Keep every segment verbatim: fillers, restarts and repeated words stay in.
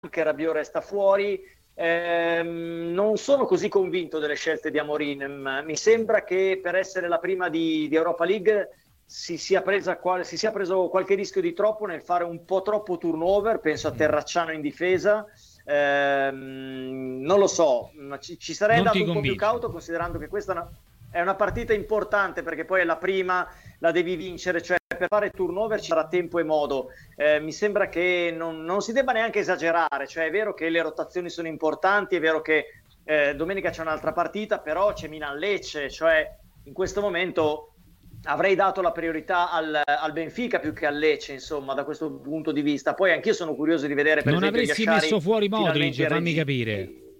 anche Rabiot resta fuori. Ehm, non sono così convinto delle scelte di Amorim. Mi sembra che per essere la prima di, di Europa League si sia, presa qual- si sia preso qualche rischio di troppo nel fare un po' troppo turnover. Penso a Terracciano in difesa. Ehm, non lo so, ma ci, ci sarei Non ti andato un po' più convince? cauto, considerando che questa è una, è una partita importante, perché poi è la prima, la devi vincere, cioè per fare turnover ci sarà tempo e modo. Eh, mi sembra che non, non si debba neanche esagerare, cioè è vero che le rotazioni sono importanti, è vero che eh, domenica c'è un'altra partita, però c'è Milan-Lecce, cioè in questo momento avrei dato la priorità al, al Benfica più che al Lecce, insomma, da questo punto di vista. Poi anch'io sono curioso di vedere, per Non esempio, avresti messo Yashari fuori finalmente Modric, in fammi capire. regime.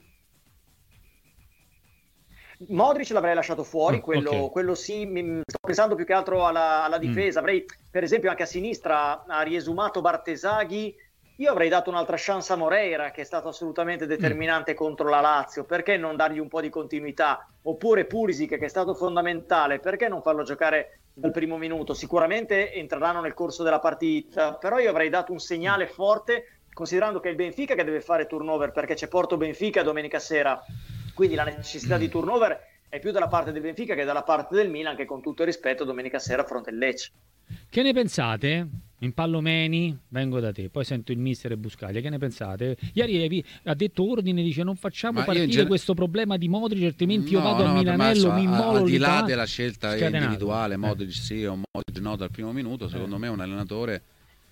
Modric l'avrei lasciato fuori, Ah, ok. quello, quello sì. Mi, sto pensando più che altro alla, alla Mm. difesa. Avrei, per esempio, anche a sinistra ha riesumato Bartesaghi. Io avrei dato un'altra chance a Moreira, che è stato assolutamente Mm. determinante contro la Lazio. Perché non dargli un po' di continuità? Oppure Pulisic, che è stato fondamentale, perché non farlo giocare dal primo minuto? Sicuramente entreranno nel corso della partita, però io avrei dato un segnale forte, considerando che è il Benfica che deve fare turnover, perché c'è Porto Benfica domenica sera. Quindi la necessità di turnover è più dalla parte del Benfica che dalla parte del Milan, che con tutto il rispetto domenica sera affronta il Lecce. Che ne pensate? In Pallomeni, vengo da te, poi sento il mister e Buscaglia. Che ne pensate? Ieri ha detto ordine, dice non facciamo Ma io in partire gen- questo problema di Modric, altrimenti io No, vado a no, Milanello, Tommaso, mi a- a- immolo al di lì là davanti. della scelta Scatenato. individuale, Eh. Modric sì o Modric no dal primo minuto, secondo Eh. me un allenatore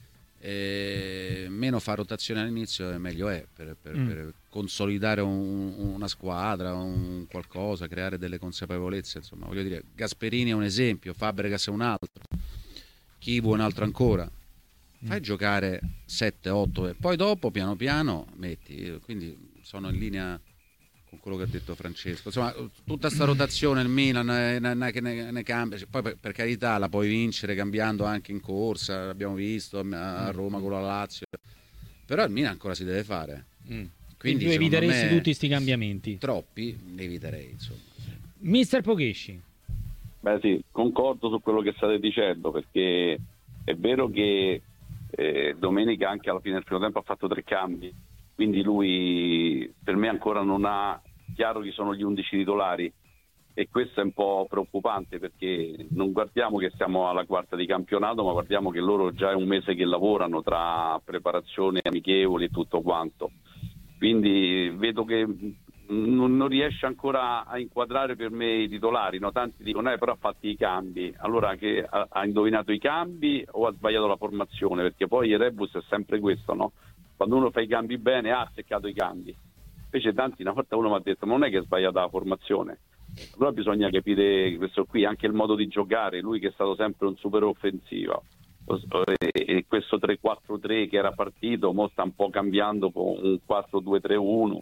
eh, meno fa rotazione all'inizio e meglio è per, per- Mm. per consolidare un- una squadra, un qualcosa, creare delle consapevolezze. Insomma, voglio dire, Gasperini è un esempio, Fabregas è un altro, Chivu è un altro ancora. Fai giocare sette otto e poi dopo piano piano metti. Quindi sono in linea con quello che ha detto Francesco. Insomma, tutta sta rotazione, il Milan eh, ne, ne, ne, ne cambia. Poi per, per carità la puoi vincere cambiando anche in corsa, l'abbiamo visto a Roma con la Lazio. Però il Milan ancora si deve fare. Mm. Quindi tu secondo eviteresti me tutti questi cambiamenti. troppi ne eviterei, insomma. Mister Poghesci. Beh sì, concordo su quello che state dicendo, perché è vero che eh, domenica anche alla fine del primo tempo ha fatto tre cambi, quindi lui per me ancora non ha chiaro chi sono gli undici titolari, e questo è un po' preoccupante, perché non guardiamo che siamo alla quarta di campionato, ma guardiamo che loro già è un mese che lavorano tra preparazione, amichevoli e tutto quanto. Quindi vedo che non, non riesce ancora a inquadrare per me i titolari, no? Tanti dicono eh, però ha fatto i cambi. Allora, che ha, ha indovinato i cambi o ha sbagliato la formazione? Perché poi il rebus è sempre questo, no? Quando uno fa i cambi bene ha azzeccato i cambi. Invece tanti, una volta uno mi ha detto ma non è che è sbagliata la formazione. Allora bisogna capire questo qui, anche il modo di giocare, lui che è stato sempre un super offensivo, e questo tre quattro tre che era partito mo sta un po' cambiando con un quattro due tre uno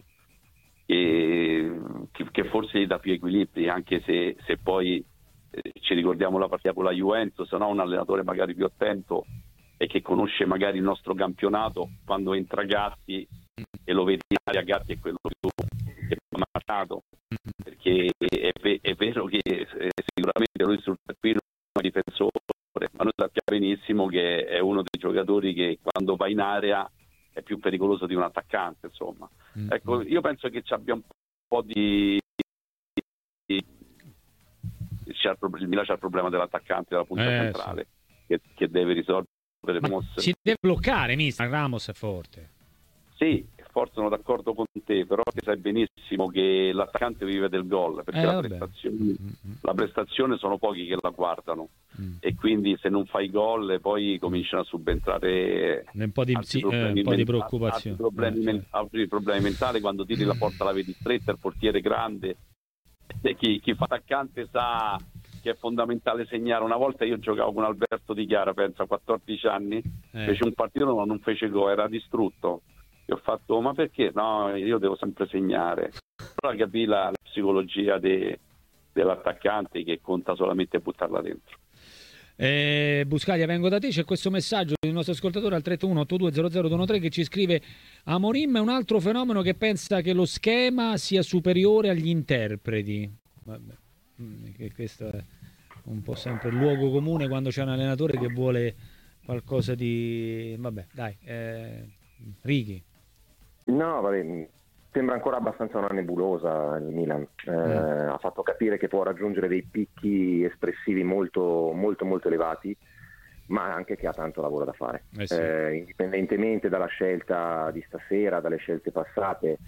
che, che forse gli dà più equilibri, anche se, se poi eh, ci ricordiamo la partita con la Juventus, se no un allenatore magari più attento e che conosce magari il nostro campionato, quando entra Gatti e lo vedi in aria, Gatti è quello che tu che ha marcato, perché è, è vero che eh, sicuramente lui sul tappino è un difensore, ma noi sappiamo benissimo che è uno dei giocatori che quando va in area è più pericoloso di un attaccante, insomma. Mm-hmm. Ecco, io penso che ci abbia un po' di... di... C'è il, il Milan c'ha il problema dell'attaccante della punta eh, centrale, sì. che, che deve risolvere. Ma si deve bloccare, mister. Ramos è forte. Sì, forse sono d'accordo con te, però sai benissimo che l'attaccante vive del gol, perché eh, la, prestazione, la prestazione sono pochi che la guardano, mm. e quindi se non fai gol poi cominciano a subentrare un po' di, altri, sì, problemi, eh, un po' di mentali, preoccupazione. altri, problemi, eh, men- altri problemi mentali, quando tiri la porta la vedi stretta, il portiere grande, e chi, chi fa attaccante sa che è fondamentale segnare. Una volta io giocavo con Alberto Di Chiara, penso a quattordici anni, eh. fece un partito ma non fece gol, era distrutto. E ho fatto, ma perché? No, io devo sempre segnare. Però capì la, la psicologia de, dell'attaccante, che conta solamente buttarla dentro. Eh, Buscaglia, vengo da te, c'è questo messaggio del nostro ascoltatore al tre uno otto due zero zero due uno tre che ci scrive: Amorim è un altro fenomeno che pensa che lo schema sia superiore agli interpreti. Vabbè, che questo è un po' sempre il luogo comune quando c'è un allenatore che vuole qualcosa di... vabbè, dai, eh, Righi. No, vabbè, sembra ancora abbastanza una nebulosa il Milan. Eh, mm. Ha fatto capire che può raggiungere dei picchi espressivi molto, molto, molto elevati, ma anche che ha tanto lavoro da fare. Eh sì. eh, indipendentemente dalla scelta di stasera, dalle scelte passate,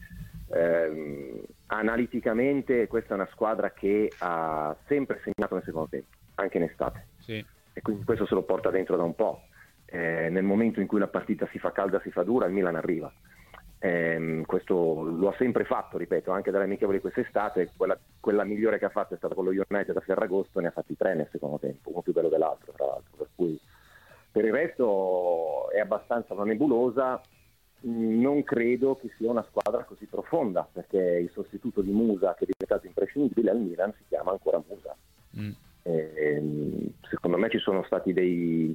eh, analiticamente questa è una squadra che ha sempre segnato nel secondo tempo, anche in estate. Sì. E quindi questo se lo porta dentro da un po'. Eh, nel momento in cui la partita si fa calda, si fa dura, il Milan arriva. Eh, questo lo ha sempre fatto, ripeto, anche dalle amichevoli quest'estate. Quella, quella migliore che ha fatto è stata con lo United a Ferragosto, ne ha fatti tre nel secondo tempo, uno più bello dell'altro tra l'altro, per cui per il resto è abbastanza una nebulosa. Non credo che sia una squadra così profonda, perché il sostituto di Musa, che è diventato imprescindibile al Milan, si chiama ancora Musa. mm. eh, secondo me ci sono stati dei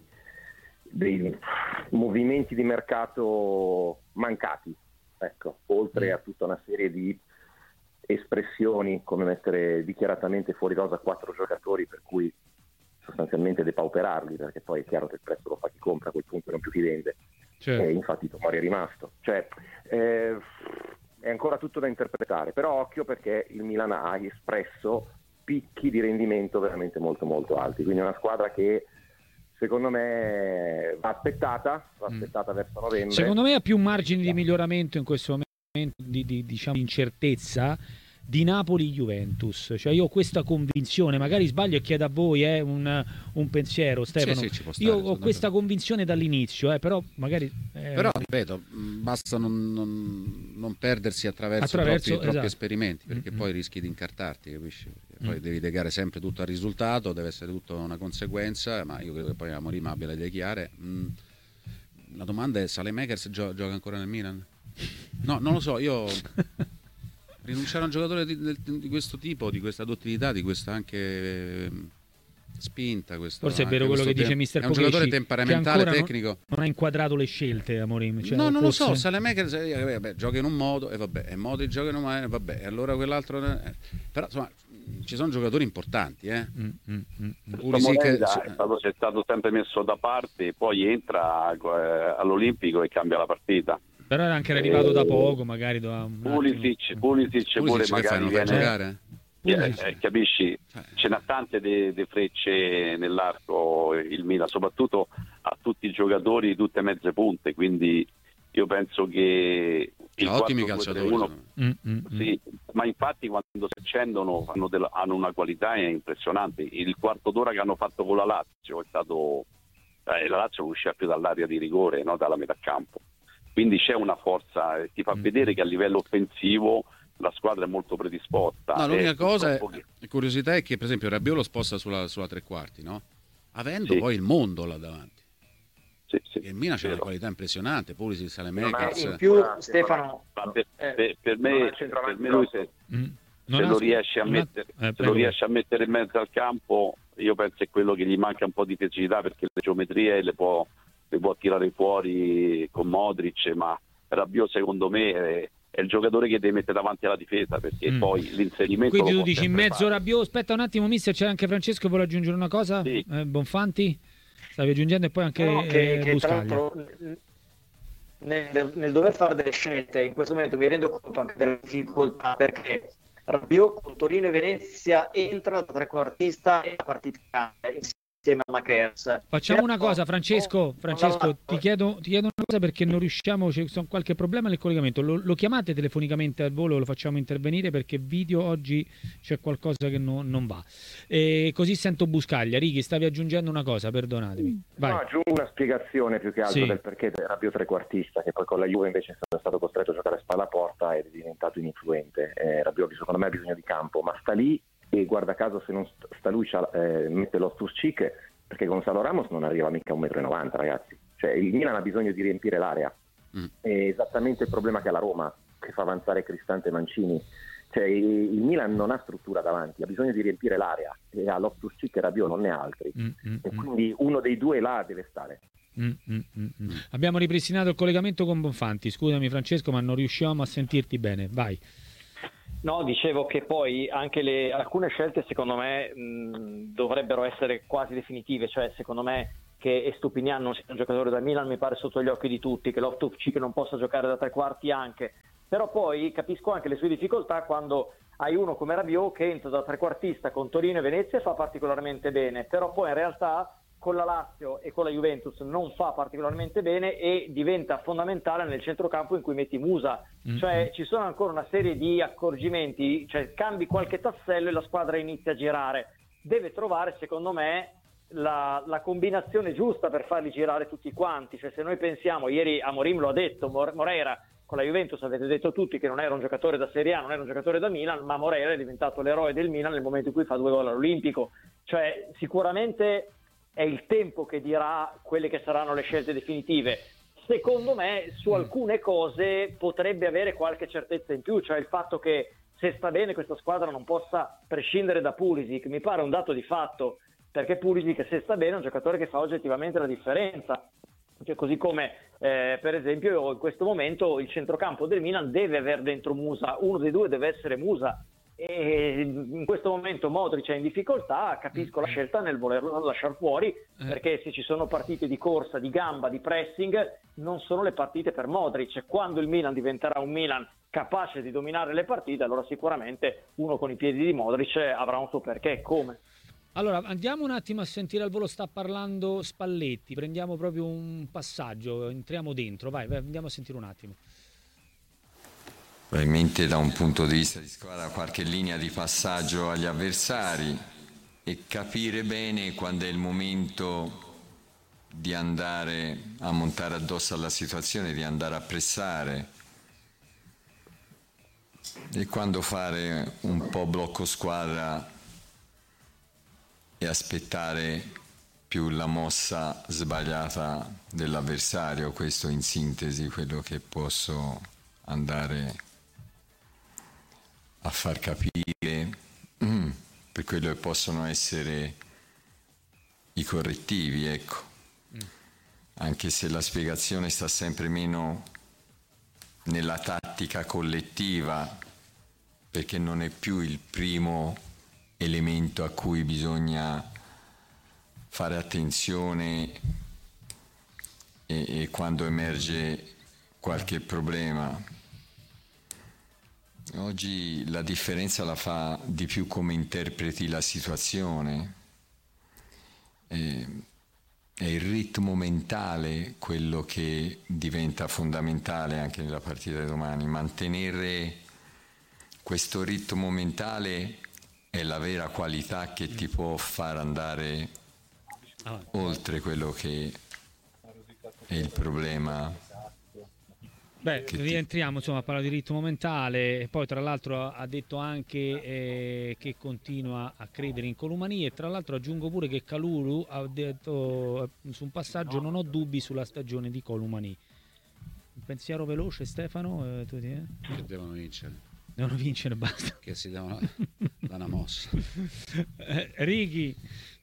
dei movimenti di mercato mancati, ecco, oltre a tutta una serie di espressioni come mettere dichiaratamente fuori rosa quattro giocatori, per cui sostanzialmente depauperarli, perché poi è chiaro che il prezzo lo fa chi compra, a quel punto non più chi vende. Certo. E infatti Tomori è rimasto, cioè eh, è ancora tutto da interpretare, però occhio, perché il Milan ha espresso picchi di rendimento veramente molto molto alti, quindi è una squadra che secondo me va aspettata, va aspettata mm. verso novembre. Secondo me ha più margini di miglioramento in questo momento di, di diciamo incertezza di Napoli-Juventus. Cioè io ho questa convinzione, magari sbaglio e chiedo a voi eh, un, un pensiero, Stefano. Sì, sì, ci può stare, io ho questa convinzione dall'inizio, eh, però magari... Eh, però ripeto, basta non, non, non perdersi attraverso, attraverso troppi, troppi esatto. esperimenti, perché mm-hmm. poi rischi di incartarti, capisci? Perché poi mm. devi legare sempre tutto al risultato, deve essere tutto una conseguenza, ma io credo che poi Amorim abbia le idee chiare. Mm. La domanda è: Saelemaekers gio- gioca ancora nel Milan? No, non lo so, io... rinunciare a un giocatore di, di, di questo tipo, di questa dottilità, di questa anche eh, spinta, questo, forse è vero quello che tem- dice mister è un giocatore temperamentale, tecnico. Non, non ha inquadrato le scelte Amorim, cioè, no, non forse... lo so, Saelemaekers eh, vabbè, gioca in un modo e vabbè, e Modric gioca in un modo e vabbè, e allora quell'altro eh. Però insomma ci sono giocatori importanti, eh. Mm, mm, mm. Pulisic è, stato, è stato sempre messo da parte e poi entra eh, all'Olimpico e cambia la partita. Però era anche arrivato eh, da poco, magari da un Pulisic, Pulisic pure magari viene giocare. Eh, eh, capisci? Ce n'ha tante de, de frecce nell'arco il Milan, soprattutto a tutti i giocatori di tutte mezze punte, quindi io penso che il ottimi calciatori uno, mm, mm, sì, mm. ma infatti quando si accendono hanno, del, hanno una qualità impressionante. Il quarto d'ora che hanno fatto con la Lazio è stato eh, la Lazio non usciva più dall'area di rigore, no? Dalla metà campo. Quindi c'è una forza, eh, ti fa mm. vedere che a livello offensivo la squadra è molto predisposta. No, l'unica cosa, è, che... curiosità, è che per esempio Rabiot lo sposta sulla, sulla tre quarti, no? Avendo sì. poi il mondo là davanti. Sì, sì, il Milan c'è una qualità impressionante, Pulisic, Saelemaekers. In più Stefano, per, per, per me, per me lui se, mm. se lo riesce a mettere, eh, se lo riesce a mettere in mezzo al campo, io penso è quello che gli manca un po' di fisicità, perché le geometrie le può le può tirare fuori con Modric, ma Rabiot secondo me è, è il giocatore che deve mettere davanti alla difesa, perché mm. poi l'inserimento. Quindi tu dici in mezzo fare. Rabiot, aspetta un attimo mister, c'è anche Francesco, vuole aggiungere una cosa? Sì. Eh, Bonfanti? Stavi aggiungendo, e poi anche no, che, eh, che Buscaglia. Tra l'altro, nel, nel dover fare delle scelte in questo momento mi rendo conto anche delle difficoltà, perché Rabiot con Torino e Venezia entra da trequartista e la partita cambia insieme a Makers. Facciamo una cosa, Francesco, Francesco ti, chiedo, ti chiedo una cosa, perché non riusciamo, c'è qualche problema nel collegamento, lo, lo chiamate telefonicamente al volo, lo facciamo intervenire, perché video oggi c'è qualcosa che no, non va. E così sento Buscaglia. Righi, stavi aggiungendo una cosa, perdonatemi. Vai. No, aggiungo una spiegazione più che altro sì. del perché Rabiot trequartista, che poi con la Juve invece è stato costretto a giocare a spalla porta ed è diventato ininfluente. Eh, Rabiot secondo me ha bisogno di campo, ma sta lì e guarda caso se non sta lui eh, mette Loftus-Cheek, perché Gonzalo Ramos non arriva mica a un metro e novanta, ragazzi. Cioè il Milan ha bisogno di riempire l'area. Mm. È esattamente il problema che ha la Roma, che fa avanzare Cristante e Mancini. Cioè il Milan non ha struttura davanti, ha bisogno di riempire l'area e ha Loftus-Cheek e Rabiot, non ne ha altri. Mm, mm, e quindi uno dei due là deve stare. Mm, mm, mm, mm. Abbiamo ripristinato il collegamento con Bonfanti. Scusami Francesco, ma non riusciamo a sentirti bene. Vai. No, dicevo che poi anche le, alcune scelte secondo me mh, dovrebbero essere quasi definitive, cioè secondo me che Estupiñán non sia un giocatore da Milan mi pare sotto gli occhi di tutti, che Loftus-Cheek non possa giocare da tre quarti anche, però poi capisco anche le sue difficoltà quando hai uno come Rabiot che entra da trequartista con Torino e Venezia e fa particolarmente bene, però poi in realtà con la Lazio e con la Juventus non fa particolarmente bene e diventa fondamentale nel centrocampo in cui metti Musa, mm-hmm. cioè ci sono ancora una serie di accorgimenti, cioè cambi qualche tassello e la squadra inizia a girare, deve trovare secondo me la, la combinazione giusta per farli girare tutti quanti, cioè se noi pensiamo, ieri Amorim lo ha detto, Moreira con la Juventus avete detto tutti che non era un giocatore da Serie A, non era un giocatore da Milan, ma Moreira è diventato l'eroe del Milan nel momento in cui fa due gol all'Olimpico, cioè sicuramente è il tempo che dirà quelle che saranno le scelte definitive. Secondo me su alcune cose potrebbe avere qualche certezza in più, cioè il fatto che se sta bene questa squadra non possa prescindere da Pulisic, mi pare un dato di fatto, perché Pulisic se sta bene è un giocatore che fa oggettivamente la differenza, cioè, così come eh, per esempio in questo momento il centrocampo del Milan deve avere dentro Musa, uno dei due deve essere Musa, e in questo momento Modric è in difficoltà, capisco la scelta nel volerlo lasciare fuori, perché se ci sono partite di corsa, di gamba, di pressing non sono le partite per Modric. Quando il Milan diventerà un Milan capace di dominare le partite, allora sicuramente uno con i piedi di Modric avrà un suo perché. Come? Allora andiamo un attimo a sentire al volo, sta parlando Spalletti, prendiamo proprio un passaggio, entriamo dentro, vai, vai andiamo a sentire un attimo. Probabilmente da un punto di vista di squadra qualche linea di passaggio agli avversari e capire bene quando è il momento di andare a montare addosso alla situazione, di andare a pressare e quando fare un po' blocco squadra e aspettare più la mossa sbagliata dell'avversario. Questo in sintesi quello che posso andare a far capire mm, per quello che possono essere i correttivi, ecco. Mm. Anche se la spiegazione sta sempre meno nella tattica collettiva, perché non è più il primo elemento a cui bisogna fare attenzione e, e quando emerge qualche problema. Oggi la differenza la fa di più come interpreti la situazione, e, è il ritmo mentale quello che diventa fondamentale anche nella partita di domani. Mantenere questo ritmo mentale è la vera qualità che ti può far andare oltre quello che è il problema. Beh, rientriamo insomma a parlare di ritmo mentale e poi tra l'altro ha detto anche eh, che continua a credere in Colomani e tra l'altro aggiungo pure che Kalulu ha detto eh, su un passaggio non ho dubbi sulla stagione di Colomani. Un pensiero veloce Stefano? Eh, tu ti, eh? Che devono vincere. Devono vincere, basta. Che si devono da una mossa. eh, Righi.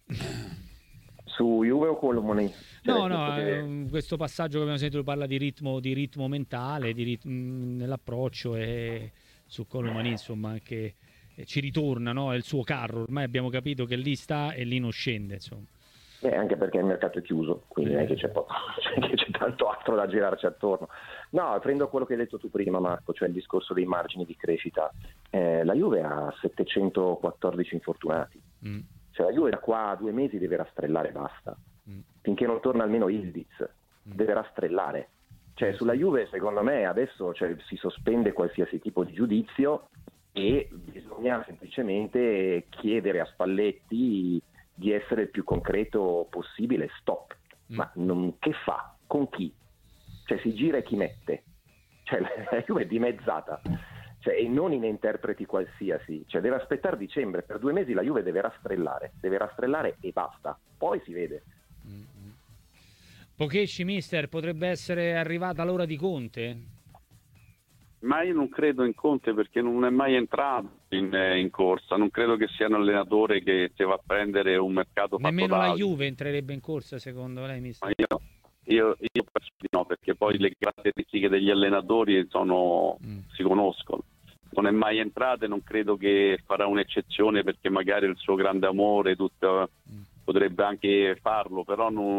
Su Juve o Colomani? No, no, che... questo passaggio che abbiamo sentito parla di ritmo, di ritmo mentale, di ritmo, nell'approccio e su Colomani insomma anche eh, ci ritorna, no? È il suo carro, ormai abbiamo capito che lì sta e lì non scende, insomma. Eh, anche perché il mercato è chiuso, quindi non è che c'è, poco, che c'è tanto altro da girarci attorno. No, prendo quello che hai detto tu prima Marco, cioè il discorso dei margini di crescita. Eh, la Juve ha settecentoquattordici infortunati, mm. cioè la Juve da qua a due mesi deve rastrellare e basta. Finché non torna almeno Ildiz deve rastrellare, cioè sulla Juve secondo me adesso cioè, si sospende qualsiasi tipo di giudizio e bisogna semplicemente chiedere a Spalletti di essere il più concreto possibile. Stop, mm. ma non, che fa? Con chi? Cioè si gira e chi mette? Cioè la Juve è dimezzata, cioè, e non in interpreti qualsiasi, cioè deve aspettare dicembre, per due mesi la Juve deve rastrellare, deve rastrellare e basta, poi si vede. Mm-hmm. Pochetci, mister, potrebbe essere arrivata l'ora di Conte? Ma io non credo in Conte perché non è mai entrato in, in corsa, non credo che sia un allenatore che si va a prendere un mercato fatto nemmeno da la altri. Juve entrerebbe in corsa secondo lei, mister? Ma io, io, io penso di no, perché poi le caratteristiche degli allenatori sono, mm. si conoscono. Non è mai entrato e non credo che farà un'eccezione perché magari il suo grande amore tutto, mm. potrebbe anche farlo, però non, mm.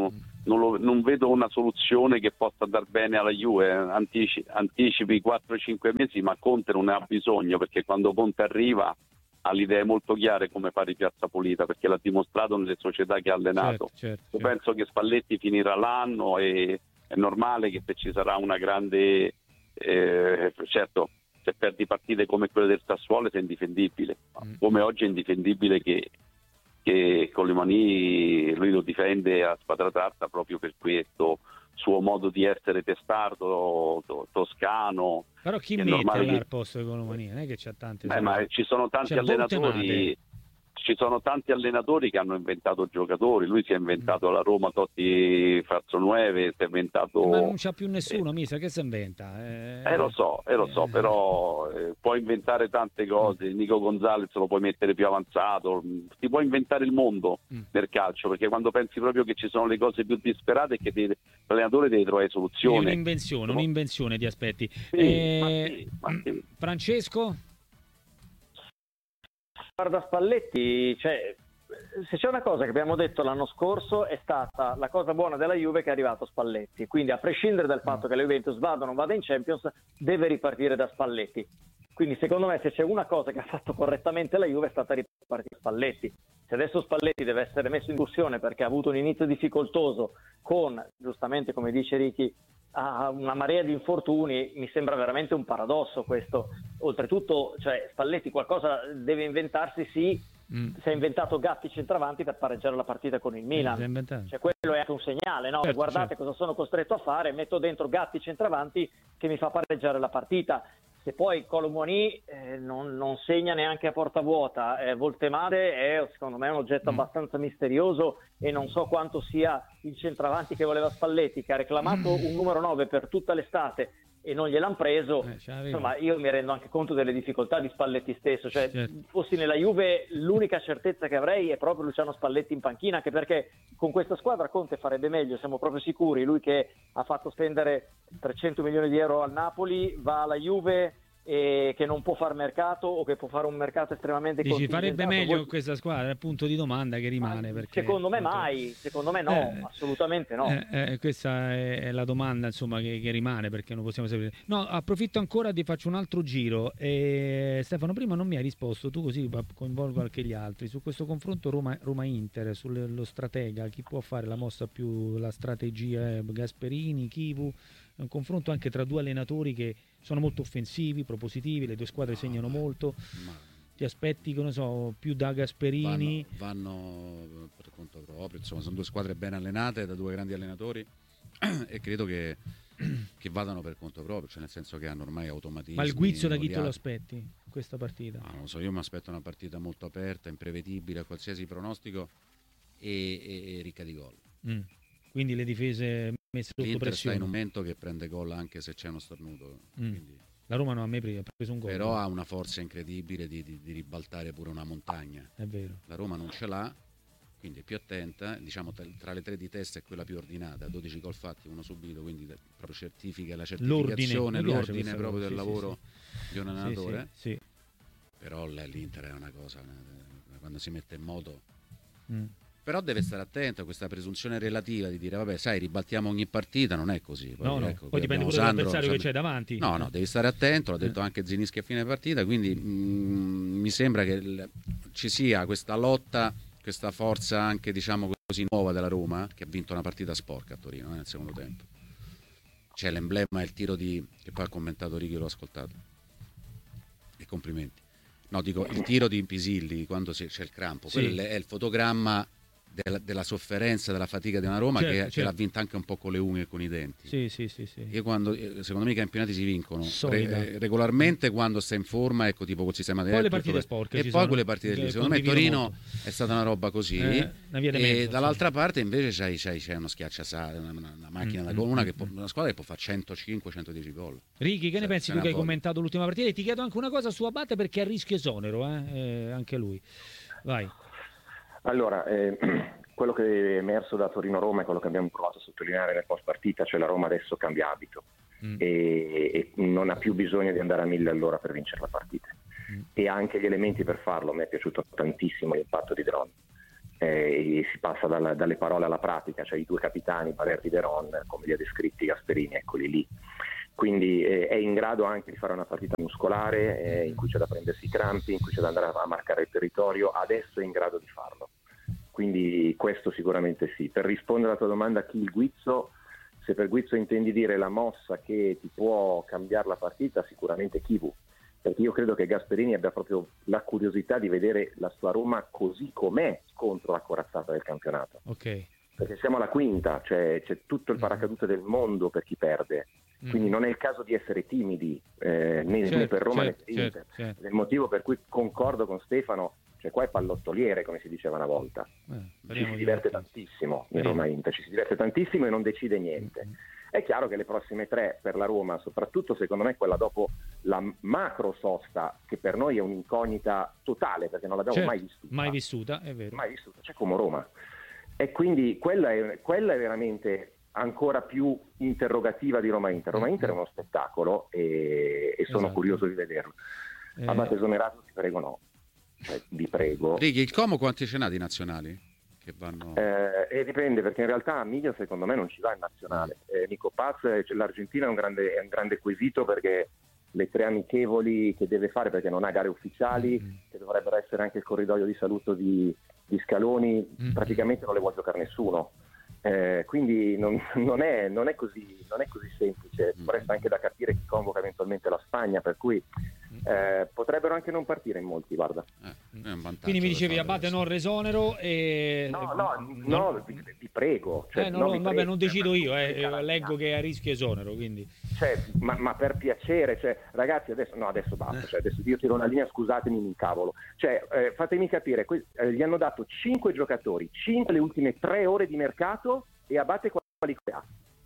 non, lo, non vedo una soluzione che possa dar bene alla Juve. Antici, anticipi quattro cinque mesi, ma Conte non ne ha bisogno, perché quando Conte arriva ha le idee molto chiare come fare Piazza Pulita, perché l'ha dimostrato nelle società che ha allenato. Certo, certo, Io certo. penso che Spalletti finirà l'anno e è normale che se ci sarà una grande eh, certo, se perdi partite come quelle del Sassuolo sei indifendibile, Mm. come oggi è indifendibile che, che Colimani lui lo difende a spadra tratta proprio per questo suo modo di essere testardo, to- toscano. Però chi È mette normale là che- al posto di Colomania? Non è che c'ha tante... Beh, ma ci sono tanti C'è allenatori, ci sono tanti allenatori che hanno inventato giocatori. Lui si è inventato alla Roma Totti Fazzonueve, si è inventato. Ma non c'ha più nessuno, Misa, che si inventa? Eh, Eh lo so, eh, lo so, eh. però eh, puoi inventare tante cose. Nico Gonzalez lo puoi mettere più avanzato, ti puoi inventare il mondo Mm. nel calcio, perché quando pensi proprio che ci sono le cose più disperate è che devi- l'allenatore deve trovare Quindi soluzioni. un'invenzione, un'invenzione di aspetti. Sì, Eh, ma sì, ma sì. Francesco? Guarda Spalletti, cioè, se c'è una cosa che abbiamo detto l'anno scorso è stata la cosa buona della Juve che è arrivato Spalletti, quindi a prescindere dal fatto che la Juventus vada o non vada in Champions deve ripartire da Spalletti, quindi secondo me se c'è una cosa che ha fatto correttamente la Juve è stata ripartire Spalletti. Se adesso Spalletti deve essere messo in discussione perché ha avuto un inizio difficoltoso con, giustamente come dice Ricky, ha una marea di infortuni, mi sembra veramente un paradosso questo. Oltretutto, cioè, Spalletti qualcosa deve inventarsi, sì, Mm. si è inventato Gatti centravanti per pareggiare la partita con il Si è Milan. inventato. Cioè, quello è anche un segnale, no? Certo, Guardate certo. cosa sono costretto a fare, metto dentro Gatti centravanti che mi fa pareggiare la partita. Se poi Colomoni eh, non, non segna neanche a porta vuota, eh, Voltemade è secondo me un oggetto Mm. abbastanza misterioso e non so quanto sia il centravanti che voleva Spalletti, che ha reclamato un numero nove per tutta l'estate e non gliel'hanno preso. Eh, ce l'aveva. Insomma, io mi rendo anche conto delle difficoltà di Spalletti stesso, cioè Certo. fossi nella Juve l'unica certezza che avrei è proprio Luciano Spalletti in panchina, anche perché con questa squadra Conte farebbe meglio, siamo proprio sicuri. Lui che ha fatto spendere trecento milioni di euro al Napoli va alla Juve e che non può far mercato o che può fare un mercato estremamente Dici, farebbe contingentato. meglio Voi- con questa squadra? È il punto di domanda che rimane. Ma Perché, secondo me appunto, mai, secondo me no, Eh, assolutamente no. Eh, eh, questa è, è la domanda, insomma, che, che rimane, perché non possiamo sapere. No, approfitto ancora, ti faccio un altro giro. Eh, Stefano, prima non mi hai risposto, tu così coinvolgo anche gli altri. Su questo confronto Roma- Roma-Inter, sullo stratega, chi può fare la mossa più, la strategia? eh, Gasperini, Chivu? È un confronto anche tra due allenatori che sono molto offensivi, propositivi, le due squadre segnano molto. Ma Ti aspetti, che ne so, più da Gasperini? vanno, vanno per conto proprio, insomma, sono due squadre ben allenate da due grandi allenatori e credo che, che vadano per conto proprio, cioè nel senso che hanno ormai automatismi. Ma il guizzo da chi te lo odiati. aspetti in questa partita? Ma non lo so, io mi aspetto una partita molto aperta, imprevedibile a qualsiasi pronostico e, e- e ricca di gol. Mm. Quindi le difese messe sotto L'Inter sta pressione. in un momento che prende gol anche se c'è uno starnuto, Mm. quindi- La Roma non ha mai pre- ha preso un gol. però ha una forza incredibile di, di- di ribaltare pure una montagna. È vero. La Roma non ce l'ha, quindi è più attenta, diciamo tra, tra le tre di testa è quella più ordinata, dodici gol fatti, uno subito, quindi de- proprio certifica la certificazione, Mi piace l'ordine questa proprio cosa, del sì, lavoro sì, di un Sì, allenatore. sì, sì. Però l- l'Inter è una cosa, eh, quando si mette in moto. Mm. Però deve stare attento a questa presunzione relativa di dire vabbè sai ribaltiamo ogni partita, non è così. Poi, No, no. ecco, Poi qui dipende abbiamo pure Sandro, dall'avversario che Sandro- c'è davanti. No, no, devi stare attento, l'ha detto Eh. anche Zinischi a fine partita, quindi mm, mi sembra che il- ci sia questa lotta, questa forza anche diciamo così nuova della Roma, che ha vinto una partita sporca a Torino eh, nel secondo tempo. C'è l'emblema, il tiro di... che poi ha commentato Righi, l'ho ascoltato. E complimenti. No, dico, il tiro di Pisilli quando si- c'è il crampo, Sì. quello è il fotogramma della, della sofferenza, della fatica di una Roma Certo, che, che certo. l'ha vinta anche un po' con le unghie e con i denti. Sì, sì, sì, sì. Io quando, eh, secondo me i campionati si vincono Solida. re- eh, regolarmente quando stai in forma, ecco tipo col sistema Poi del le partite sporche e ci poi sono, quelle partite lì. che Secondo me condivido Torino molto. è stata una roba così Eh, una via di e mezzo, dall'altra parte invece c'hai, c'hai, c'hai uno schiacciasale, una, una, una macchina Mm, da mm, gol, una, mm, che può- una squadra che può fare centocinque centodieci gol. Ricky, che ne Se- pensi se tu ne che hai ha voglia. commentato l'ultima partita? E ti chiedo anche una cosa su Abate perché è a rischio esonero, eh? Eh, anche lui. Vai. Allora, eh, quello che è emerso da Torino-Roma è quello che abbiamo provato a sottolineare nel post partita, cioè la Roma adesso cambia abito Mm. e, e non ha più bisogno di andare a mille all'ora per vincere la partita Mm. e ha anche gli elementi per farlo. Mi è piaciuto tantissimo l'impatto di Dron. eh, e si passa dalla, dalle parole alla pratica, cioè i due capitani, Balerdi e Veron, come li ha descritti Gasperini, eccoli lì. Quindi eh, è in grado anche di fare una partita muscolare eh, in cui c'è da prendersi i crampi, in cui c'è da andare a marcare il territorio, adesso è in grado di farlo. Quindi questo sicuramente sì. Per rispondere alla tua domanda, chi il Guizzo, se per Guizzo intendi dire la mossa che ti può cambiare la partita, sicuramente Chivu, perché io credo che Gasperini abbia proprio la curiosità di vedere la sua Roma così com'è contro la corazzata del campionato. Ok. Perché siamo alla quinta, cioè c'è tutto il paracadute del mondo per chi perde, quindi non è il caso di essere timidi eh, né, certo, né per Roma certo, né per Inter. certo, certo. È il motivo per cui concordo con Stefano, cioè qua è pallottoliere, come si diceva una volta. Eh, ci si diverte tantissimo in Roma Inter, ci si diverte tantissimo e non decide niente. È chiaro che le prossime tre per la Roma, soprattutto secondo me quella dopo la macro sosta, che per noi è un'incognita totale perché non l'abbiamo certo, mai vissuta. Mai vissuta, è vero. Mai vissuta, c'è come Roma. E quindi quella è, quella è veramente ancora più interrogativa di Roma Inter. Roma Inter è uno spettacolo e, e sono esatto. curioso di vederlo. Eh... Abate esonerato, ti prego no. Cioè, vi prego. Righi, il Como quanti ce n'ha di nazionali? Che vanno... Eh, e dipende, perché in realtà Miglio secondo me non ci va in nazionale. Eh, Nico Paz, cioè, l'Argentina è un, grande, è un grande quesito perché le tre amichevoli che deve fare, perché non ha gare ufficiali, mm-hmm. che dovrebbero essere anche il corridoio di saluto di, di Scaloni, mm-hmm. praticamente non le vuole giocare nessuno. Eh, quindi non, non, è, non, è così, non è così semplice. Resta anche da capire chi convoca eventualmente la Spagna, per cui eh, potrebbero anche non partire in molti, guarda. Eh, è un quindi mi dicevi Abate non resonero e... no no no, no vi, vi prego, cioè, eh, no, no, no, vi vabbè prego, non decido io, eh, eh, leggo che è a rischio esonero, quindi cioè, ma, ma per piacere, cioè, ragazzi adesso no adesso basta, cioè, adesso io tiro una linea, scusatemi, mi incavolo, cioè, eh, fatemi capire, que- eh, gli hanno dato cinque giocatori, cinque le ultime tre ore di mercato e Abate quali ha?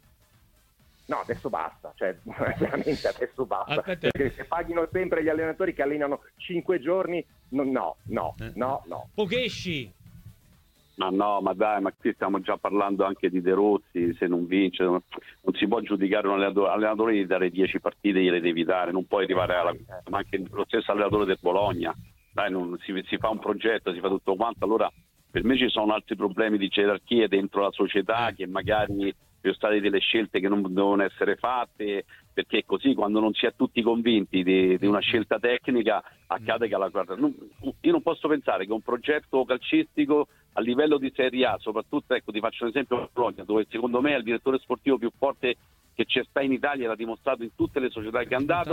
No, adesso basta, cioè veramente adesso basta. Aspetta. Perché se paghino sempre gli allenatori che allenano cinque giorni, no, no, no, eh. no, no. Pokesci. Ma no, ma dai, ma qui stiamo già parlando anche di De Rossi, se non vince, non, non si può giudicare un allenatore, allenatore di dare dieci partite, gliele devi dare, non puoi arrivare alla... ma anche lo stesso allenatore del Bologna, dai, non, si, si fa un progetto, si fa tutto quanto, allora per me ci sono altri problemi di gerarchie dentro la società che magari ci sono state delle scelte che non devono essere fatte, perché così quando non si è tutti convinti di, di una scelta tecnica accade che la guarda. Non, io non posso pensare che un progetto calcistico a livello di Serie A, soprattutto, ecco, ti faccio un esempio, Bologna, dove secondo me è il direttore sportivo più forte che c'è sta in Italia, l'ha dimostrato in tutte le società che è andato.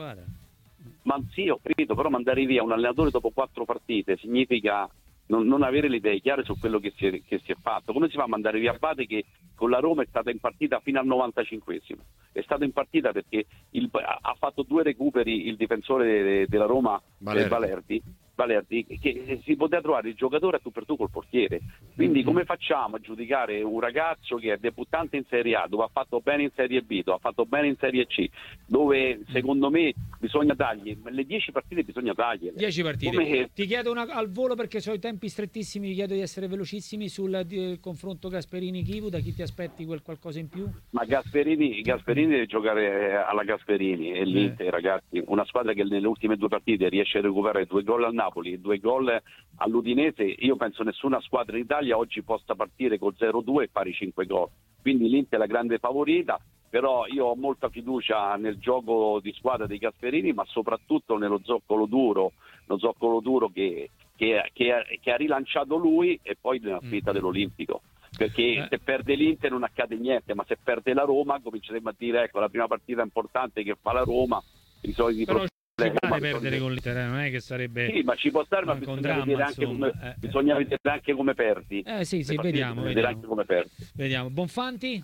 Ma sì, ho capito, però mandare via un allenatore dopo quattro partite significa non, non avere le idee chiare su quello che si, è, che si è fatto. Come si fa a mandare via Abate, che con la Roma è stata in partita fino al novantacinquesimo? È stato in partita perché il, ha fatto due recuperi il difensore de, de, della Roma, Balerdi. Balerdi, Balerdi, che si poteva trovare il giocatore a tu per tu col portiere. Quindi come facciamo a giudicare un ragazzo che è debuttante in Serie A, dove ha fatto bene in Serie B, dove ha fatto bene in Serie C, dove secondo me bisogna dargli le dieci partite, bisogna dargliele. dieci partite. Come... Ti chiedo una, al volo, perché so i tempi strettissimi, ti chiedo di essere velocissimi sul di, confronto Gasperini-Chivu. Da chi ti aspetti quel qualcosa in più? Ma Gasperini, Gasperini deve giocare alla Gasperini e l'Inter, eh. ragazzi, una squadra che nelle ultime due partite riesce a recuperare due gol al Napoli e due gol all'Udinese. Io penso nessuna squadra in Italia oggi possa partire col zero due e fare cinque gol, quindi l'Inter è la grande favorita, però io ho molta fiducia nel gioco di squadra dei Gasperini, ma soprattutto nello zoccolo duro, lo zoccolo duro che, che, che, che ha rilanciato lui, e poi nella sfida mm. dell'Olimpico. Perché eh. se perde l'Inter non accade niente, ma se perde la Roma cominceremo a dire ecco la prima partita importante che fa la Roma, i soliti però problemi. Ci pare perdere con l'Inter, non è che sarebbe... Sì, ma ci può stare, ma bisogna, dramma, vedere, anche come, eh, bisogna eh. vedere anche come perdi. Eh sì, sì, vediamo, vedere vediamo. Anche come perdi. Vediamo. Bonfanti?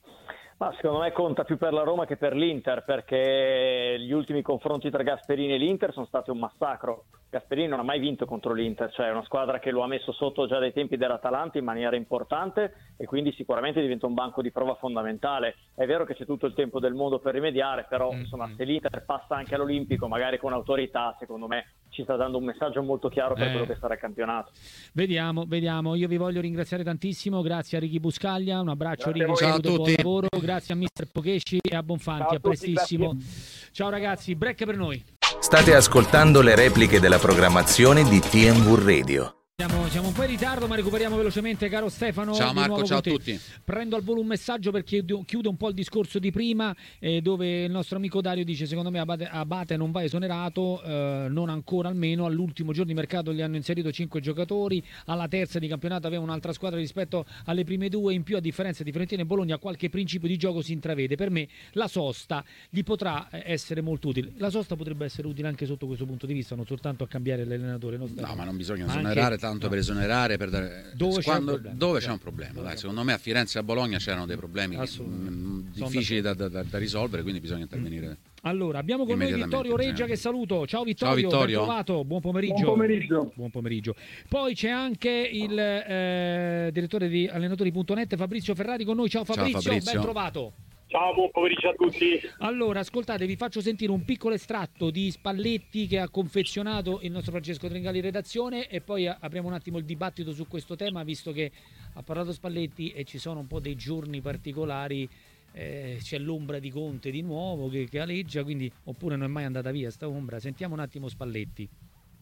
Ma secondo me conta più per la Roma che per l'Inter, perché gli ultimi confronti tra Gasperini e l'Inter sono stati un massacro. Gasperini non ha mai vinto contro l'Inter, cioè è una squadra che lo ha messo sotto già dai tempi dell'Atalanta in maniera importante, e quindi sicuramente diventa un banco di prova fondamentale. È vero che c'è tutto il tempo del mondo per rimediare, però mm-hmm. insomma, se l'Inter passa anche all'Olimpico, magari con autorità, secondo me ci sta dando un messaggio molto chiaro per eh. quello che sarà il campionato. Vediamo, vediamo. Io vi voglio ringraziare tantissimo, grazie a Righi Buscaglia, un abbraccio Righi, ciao a tutti. Buon lavoro, grazie a mister Pokesci e a Bonfanti, ciao a, a prestissimo. Grazie. Ciao ragazzi, break per noi. State ascoltando le repliche della programmazione di T M V Radio. Siamo, siamo un po' in ritardo, ma recuperiamo velocemente, caro Stefano. Ciao Marco, ciao a tutti. Prendo al volo un messaggio perché chiudo un po' il discorso di prima, eh, dove il nostro amico Dario dice: secondo me Abate, Abate non va esonerato, eh, non ancora almeno. All'ultimo giorno di mercato gli hanno inserito cinque giocatori, alla terza di campionato aveva un'altra squadra rispetto alle prime due, in più a differenza di Fiorentina e Bologna qualche principio di gioco si intravede. Per me la sosta gli potrà essere molto utile. La sosta potrebbe essere utile anche sotto questo punto di vista, non soltanto a cambiare l'allenatore. No, no ma non bisogna esonerare tanto no. per esonerare, per dare... dove quando, c'è un problema, dove c'è un problema dai, secondo me a Firenze e a Bologna c'erano dei problemi mh, difficili da, da, da risolvere, quindi bisogna intervenire. Allora abbiamo con noi Vittorio Reggia, che saluto. Ciao Vittorio, Ciao Vittorio. Ben trovato, buon pomeriggio. Buon pomeriggio. Buon pomeriggio. Poi c'è anche il eh, direttore di allenatori punto net Fabrizio Ferrari con noi. Ciao Fabrizio, Ciao Fabrizio. Ben trovato. Ciao, buon pomeriggio a tutti. Allora, ascoltate, vi faccio sentire un piccolo estratto di Spalletti che ha confezionato il nostro Francesco Tringali redazione e poi apriamo un attimo il dibattito su questo tema, visto che ha parlato Spalletti e ci sono un po' dei giorni particolari, eh, c'è l'ombra di Conte di nuovo che, che aleggia, quindi oppure non è mai andata via sta ombra. Sentiamo un attimo Spalletti.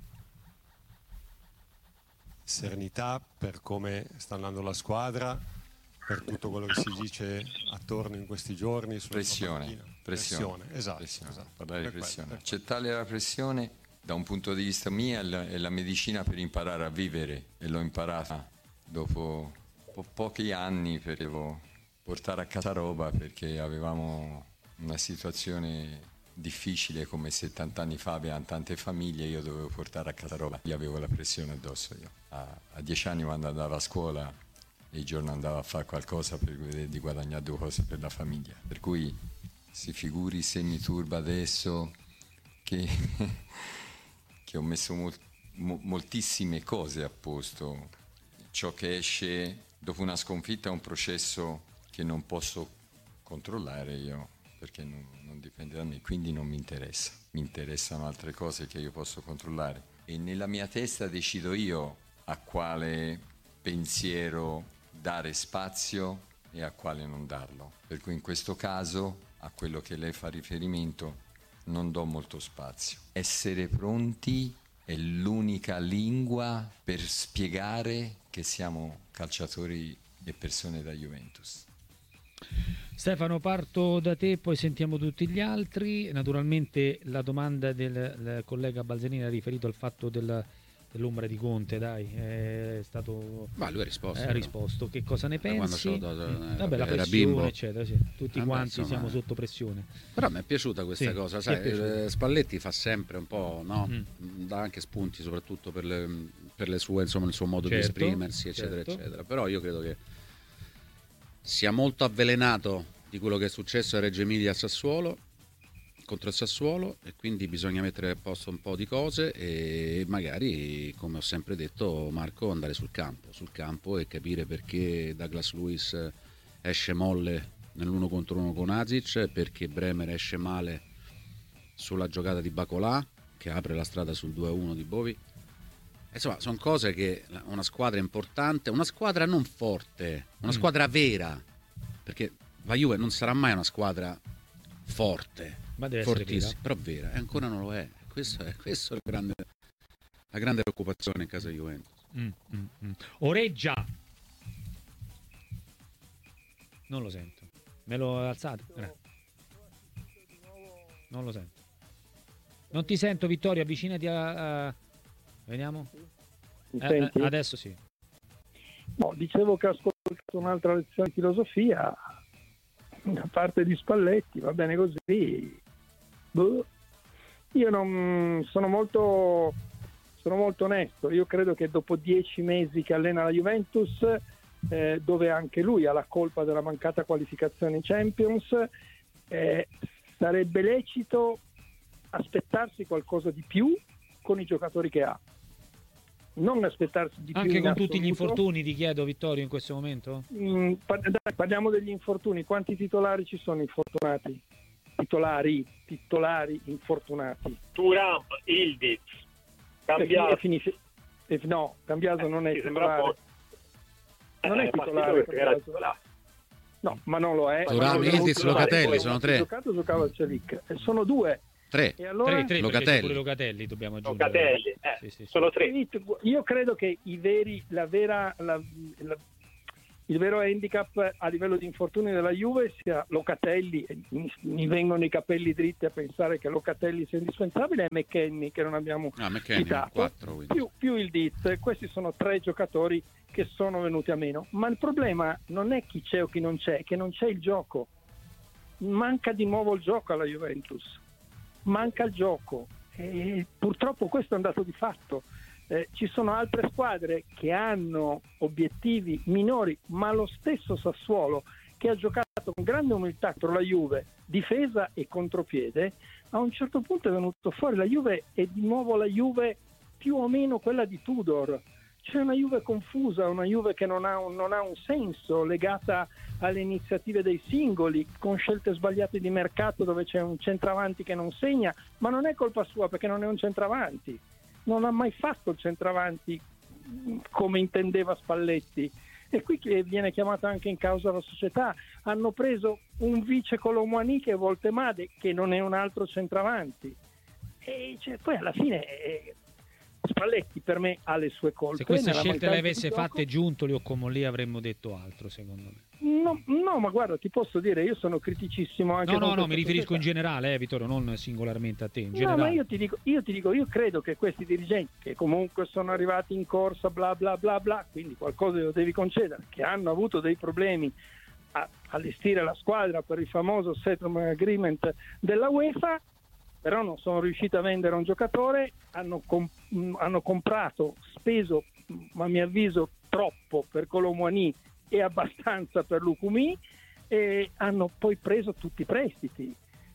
Serenità per come sta andando la squadra, per tutto quello che si dice attorno in questi giorni. Pressione, pressione, pressione, esatto, pressione. esatto. Parlare di pressione. Quello, accettare la pressione da un punto di vista mio è la, è la medicina per imparare a vivere, e l'ho imparata dopo po- pochi anni, perché devo portare a casa roba perché avevamo una situazione difficile, come settanta anni fa avevano tante famiglie, io dovevo portare a casa roba, io avevo la pressione addosso io. A, a dieci anni, quando andavo a scuola, e il giorno andavo a fare qualcosa per vedere di guadagnare due cose per la famiglia, per cui si figuri se mi turba adesso che, che ho messo mol, mo, moltissime cose a posto. Ciò che esce dopo una sconfitta è un processo che non posso controllare io, perché non, non dipende da me, quindi non mi interessa. Mi interessano altre cose che io posso controllare, e nella mia testa decido io a quale pensiero dare spazio e a quale non darlo. Per cui in questo caso, a quello che lei fa riferimento, non do molto spazio. Essere pronti è l'unica lingua per spiegare che siamo calciatori e persone da Juventus. Stefano, parto da te, poi sentiamo tutti gli altri. Naturalmente la domanda del, del collega Balzanini ha riferito al fatto del dell'ombra di Conte, dai, è stato... Ma lui ha risposto. Ha risposto. Che cosa ne pensi? Dato, eh, vabbè, la pressione, eccetera, sì. Tutti ah, quanti beh, insomma, siamo sotto pressione. Però mi è piaciuta questa sì, cosa, sai, eh, Spalletti fa sempre un po', no? Mm. Dà anche spunti, soprattutto per le, per le sue, insomma, il suo modo certo, di esprimersi, eccetera, certo. eccetera. Però io credo che sia molto avvelenato di quello che è successo a Reggio Emilia a Sassuolo, contro il Sassuolo, e quindi bisogna mettere a posto un po' di cose e magari, come ho sempre detto Marco, andare sul campo sul campo e capire perché Douglas Luiz esce molle nell'uno contro uno con Azic, perché Bremer esce male sulla giocata di Bacolà che apre la strada sul due a uno di Bovi. Insomma, sono cose che una squadra importante, una squadra non forte, una squadra vera, perché la Juve non sarà mai una squadra forte, ma deve fortissima, essere vera. Però vera, e ancora non lo è. Questo è, questo è il grande, la grande preoccupazione in casa Juventus. Mm, mm, mm. Oreggia, non lo sento. Me lo alzate? Eh. Non lo sento. Non ti sento, Vittorio. Avvicinati a. a... Vediamo. Eh, eh, adesso sì. No, dicevo che ho ascoltato un'altra lezione di filosofia da parte di Spalletti, va bene così. Boh. Io non sono molto sono molto onesto. Io credo che dopo dieci mesi che allena la Juventus, eh, dove anche lui ha la colpa della mancata qualificazione in Champions, eh, sarebbe lecito aspettarsi qualcosa di più con i giocatori che ha. Non aspettarsi di anche più con assoluto. Tutti gli infortuni, ti chiedo, Vittorio, in questo momento? Mm, dai, parliamo degli infortuni. Quanti titolari ci sono infortunati? Titolari, titolari infortunati. Thuram, Ildiz, Cambiaso. E finisce, e no, Cambiaso non è eh, titolare. Non è titolare. titolare. No, ma non lo è. Thuram, Ildiz, Locatelli, sono tre. Giocato, giocava al Celic. Sono due Tre, e allora... tre, tre Locatelli. pure Locatelli dobbiamo aggiungere. Locatelli, eh, Sì, sì, sì. sono tre. Io credo che i veri, la vera, la, la, il vero handicap a livello di infortuni della Juve sia Locatelli, e mi, mi vengono i capelli dritti a pensare che Locatelli sia indispensabile, e McKennie che non abbiamo Ah, McKennie, citato, quattro, più, più il Diz. Questi sono tre giocatori che sono venuti a meno, ma il problema non è chi c'è o chi non c'è, che non c'è il gioco, manca di nuovo il gioco alla Juventus, manca il gioco e purtroppo questo è un dato di fatto. Eh, ci sono altre squadre che hanno obiettivi minori, ma lo stesso Sassuolo, che ha giocato con grande umiltà contro la Juve, difesa e contropiede, a un certo punto è venuto fuori la Juve e di nuovo la Juve più o meno quella di Tudor. C'è una Juve confusa, una Juve che non ha un, non ha un senso, legata alle iniziative dei singoli, con scelte sbagliate di mercato dove c'è un centravanti che non segna, ma non è colpa sua perché non è un centravanti. Non ha mai fatto il centravanti come intendeva Spalletti, e qui viene chiamata anche in causa la società. Hanno preso un vice Colomwani che è Voltemade, che non è un altro centravanti, e cioè, poi alla fine eh, Spalletti per me ha le sue colpe. Se queste Nella scelte le mancanza avesse di fatte gioco. Giuntoli o Comolli avremmo detto altro, secondo me. No, no, ma guarda, ti posso dire, io sono criticissimo anche No, con no, no, questa mi riferisco in società. generale, eh, Vittorio, non singolarmente a te, in No, generale. ma io ti dico, io ti dico, io credo che questi dirigenti che comunque sono arrivati in corsa, bla bla bla bla, quindi qualcosa lo devi concedere, che hanno avuto dei problemi a allestire la squadra per il famoso settlement agreement della UEFA, però non sono riusciti a vendere un giocatore, hanno, com- hanno comprato, speso, a mio avviso, troppo per Colomwani e abbastanza per Lukumi, e hanno poi preso tutti i prestiti.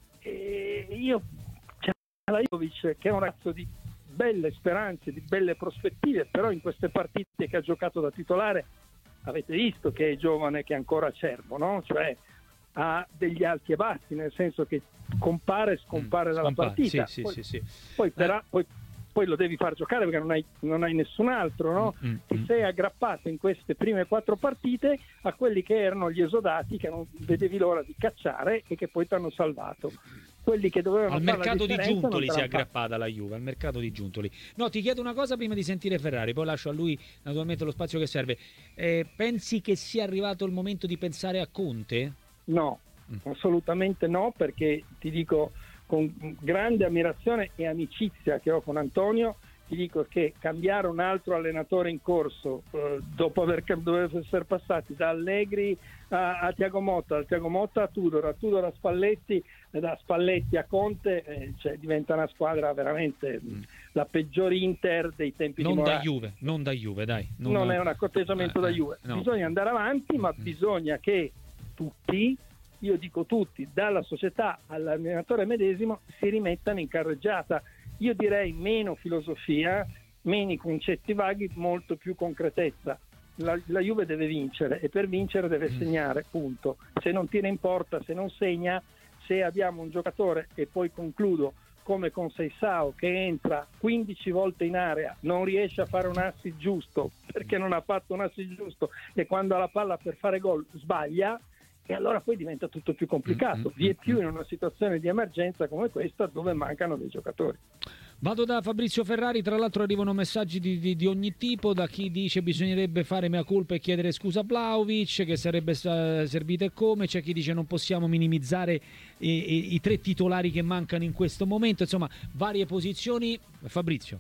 E io c'è Lajovic che è un ragazzo di belle speranze, di belle prospettive, però in queste partite che ha giocato da titolare avete visto che è giovane, che è ancora acerbo, no? Cioè ha degli alti e bassi, nel senso che compare e scompare Mm, dalla scompare, partita. sì, sì, poi, sì, sì. poi, però, Eh. poi, poi lo devi far giocare perché non hai, non hai nessun altro, no? Mm, mm, Ti mm. sei aggrappato in queste prime quattro partite a quelli che erano gli esodati, che non vedevi l'ora di cacciare e che poi ti hanno salvato. Quelli che dovevano Al fare la mercato di differenza Giuntoli non si è te l'hanno fatta. aggrappata la Juve, al mercato di Giuntoli. No, ti chiedo una cosa prima di sentire Ferrari, poi lascio a lui naturalmente lo spazio che serve. Eh, pensi che sia arrivato il momento di pensare a Conte? No, assolutamente no, perché ti dico con grande ammirazione e amicizia che ho con Antonio, ti dico che cambiare un altro allenatore in corso eh, dopo aver dover essere passati da Allegri a, a Thiago Motta, da Thiago Motta a Tudor, a Tudor a Spalletti, da Spalletti a Conte, eh, cioè diventa una squadra veramente mm. la peggior Inter dei tempi Non di da Morata. Juve, non da Juve, dai. Non, non è un accorteggiamento eh, da eh, Juve, no. bisogna andare avanti, ma Mm. bisogna che tutti, io dico tutti, dalla società all'allenatore medesimo, si rimettano in carreggiata. Io direi meno filosofia, meno concetti vaghi, molto più concretezza. La, la Juve deve vincere e per vincere deve Mm. segnare, punto. Se non tira in porta, se non segna, se abbiamo un giocatore, e poi concludo, come con Seisao, che entra quindici volte in area, non riesce a fare un assist giusto perché non ha fatto un assist giusto, e quando ha la palla per fare gol sbaglia, e allora poi diventa tutto più complicato, vie più in una situazione di emergenza come questa dove mancano dei giocatori. Vado da Fabrizio Ferrari, tra l'altro arrivano messaggi di, di, di ogni tipo, da chi dice bisognerebbe fare mea culpa e chiedere scusa a Vlahovic, che sarebbe uh, servito e come, c'è chi dice non possiamo minimizzare i, i, i tre titolari che mancano in questo momento, insomma varie posizioni. Fabrizio.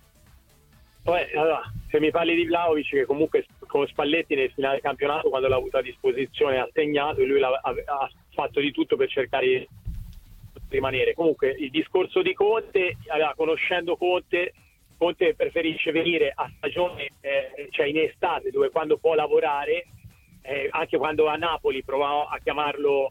Poi, allora, se mi parli di Vlahovic, che comunque con Spalletti nel finale del campionato, quando l'ha avuto a disposizione, ha segnato, e lui l'ha, ha, ha fatto di tutto per cercare di rimanere. Comunque il discorso di Conte, allora, conoscendo Conte, Conte preferisce venire a stagione, eh, cioè in estate, dove quando può lavorare, eh, anche quando a Napoli provò a chiamarlo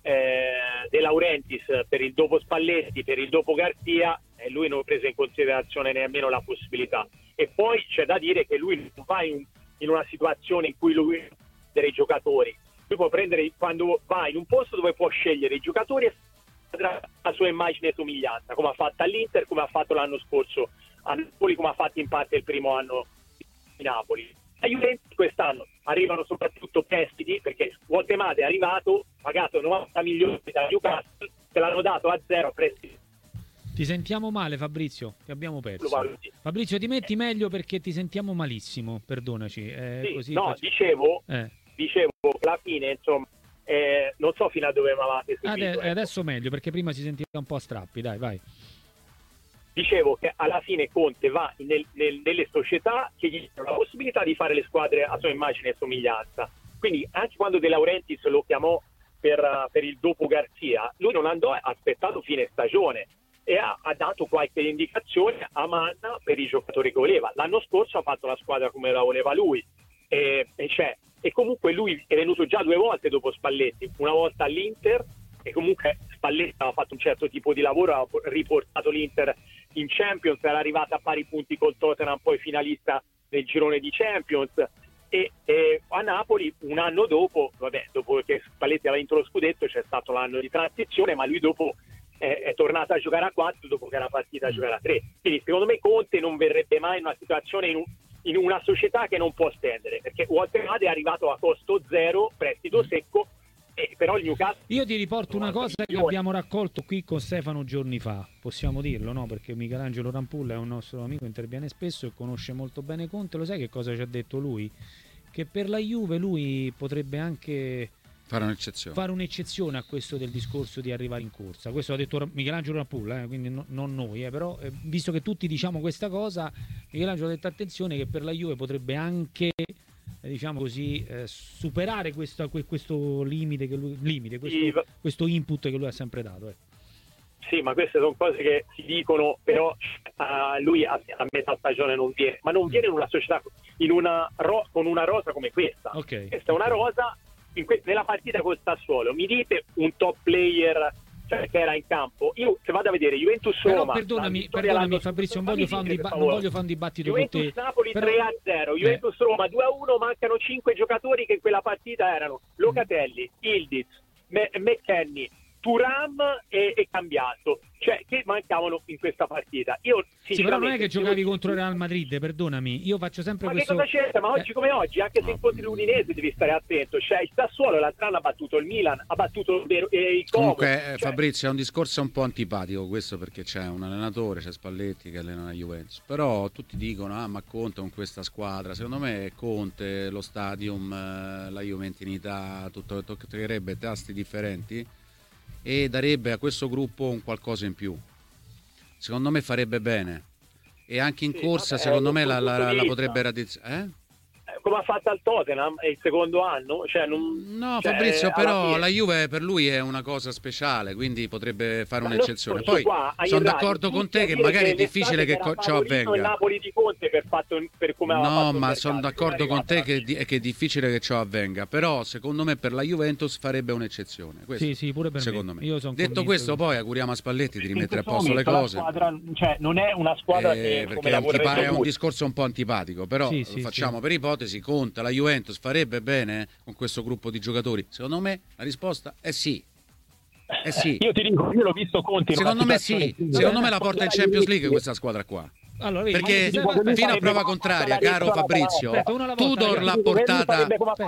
eh, De Laurentiis per il dopo Spalletti, per il dopo Garzia, e lui non prese in considerazione nemmeno la possibilità. E poi c'è da dire che lui non va in, in una situazione in cui lui può prendere i giocatori, lui può prendere, quando va in un posto dove può scegliere i giocatori e la sua immagine e somiglianza, come ha fatto all'Inter, come ha fatto l'anno scorso a Napoli, come ha fatto in parte il primo anno di Napoli. A Juventus quest'anno arrivano soprattutto prestiti, perché Voltemade è arrivato, pagato novanta milioni da Newcastle, se l'hanno dato a zero a prestiti Ti sentiamo male, Fabrizio, ti abbiamo perso. Fabrizio, ti metti meglio perché ti sentiamo malissimo, perdonaci. Eh, sì, così no, faccio... dicevo, eh. dicevo che alla fine, insomma, eh, non so fino a dove mi avete seguito. Ade- ecco. Adesso meglio, perché prima si sentiva un po' a strappi, dai, vai. Dicevo che alla fine Conte va nel, nel, nelle società che gli danno la possibilità di fare le squadre a sua immagine e somiglianza. Quindi anche quando De Laurentiis lo chiamò per, per il dopo Garzia, lui non andò, ha aspettato fine stagione e ha, ha dato qualche indicazione a Manna per i giocatori che voleva. L'anno scorso ha fatto la squadra come la voleva lui e, e, cioè, e comunque lui è venuto già due volte dopo Spalletti, una volta all'Inter e comunque Spalletti aveva fatto un certo tipo di lavoro, ha riportato l'Inter in Champions, era arrivata a pari punti col Tottenham, poi finalista del girone di Champions e, e a Napoli un anno dopo, vabbè, dopo che Spalletti aveva vinto lo scudetto c'è stato l'anno di transizione, ma lui dopo è, è tornato a giocare a quattro dopo che era partita a giocare a tre. Quindi secondo me Conte non verrebbe mai in una situazione, in, un, in una società che non può stendere, perché Walter Made è arrivato a costo zero, prestito secco. Eh, però il Newcastle... Io ti riporto una cosa che abbiamo raccolto qui con Stefano giorni fa, possiamo dirlo, no? Perché Michelangelo Rampulla è un nostro amico, interviene spesso e conosce molto bene Conte. Lo sai che cosa ci ha detto lui? Che per la Juve lui potrebbe anche fare un'eccezione, fare un'eccezione a questo del discorso di arrivare in corsa. Questo l'ha detto Michelangelo Rampulla, eh? Quindi no, non noi, eh? Però eh, visto che tutti diciamo questa cosa, Michelangelo ha detto attenzione che per la Juve potrebbe anche, diciamo così, eh, superare questo, questo limite, che lui, limite questo, sì, questo input che lui ha sempre dato. Eh. Sì, ma queste sono cose che si dicono, però uh, lui a, a metà stagione non viene, ma non viene in una società in una ro- con una rosa come questa. Okay. Questa è una rosa in que- nella partita col Sassuolo. Mi dite un top player, cioè, che era in campo? Io se vado a vedere Juventus Roma, però perdonami, perdonami Fabrizio, non voglio, fare un, diba- non voglio fare un dibattito Juventus con te. Napoli però... tre a zero, Juventus eh. Roma due a uno, mancano cinque giocatori che in quella partita erano Locatelli, Ildiz, Me- McKennie, Thuram e, e Cambiaso, cioè che mancavano in questa partita. Io sì, però non è che giocavi io... contro il Real Madrid, perdonami, io faccio sempre ma questo... Ma che cosa c'entra? Ma oggi eh. come oggi, anche se incontri l'Udinese devi stare attento, cioè il Sassuolo l'altro anno ha battuto il Milan, ha battuto il, il Como. Comunque cioè... Fabrizio è un discorso un po' antipatico questo, perché c'è un allenatore, c'è Spalletti che allena la Juventus, però tutti dicono ah ma Conte con questa squadra, secondo me Conte, lo stadium, la Juventinità, tutto toccherebbe tasti differenti e darebbe a questo gruppo un qualcosa in più. Secondo me farebbe bene e anche in sì, corsa vabbè, secondo me la, la, la potrebbe radizzare. Eh? Come ha fatto al Tottenham è il secondo anno, cioè non... no cioè, Fabrizio, però la Juve per lui è una cosa speciale, quindi potrebbe fare ma un'eccezione. Poi qua, sono d'accordo con te che magari è difficile che co- ciò avvenga. Il Napoli di Conte per, fatto, per come no, ma sono d'accordo con te che, di, che è difficile che ciò avvenga, però secondo me per la Juventus farebbe un'eccezione. Questo, sì, sì, pure per secondo me. me. Io son Detto questo, poi auguriamo a Spalletti di rimettere a posto le cose. Squadra, cioè, non è una squadra eh, che perché come è un, tipa- è un lui. discorso un po' antipatico, però sì, lo sì, facciamo sì. per ipotesi. Conta la Juventus farebbe bene con questo gruppo di giocatori? Secondo me la risposta è sì. È sì. Io ti dico, io l'ho visto Conte. Secondo me sì. Secondo me la porta in Champions League questa squadra qua. Allora, vedi, perché aspetta, fino a prova contraria, caro Fabrizio, aspetta, Tudor l'ha portata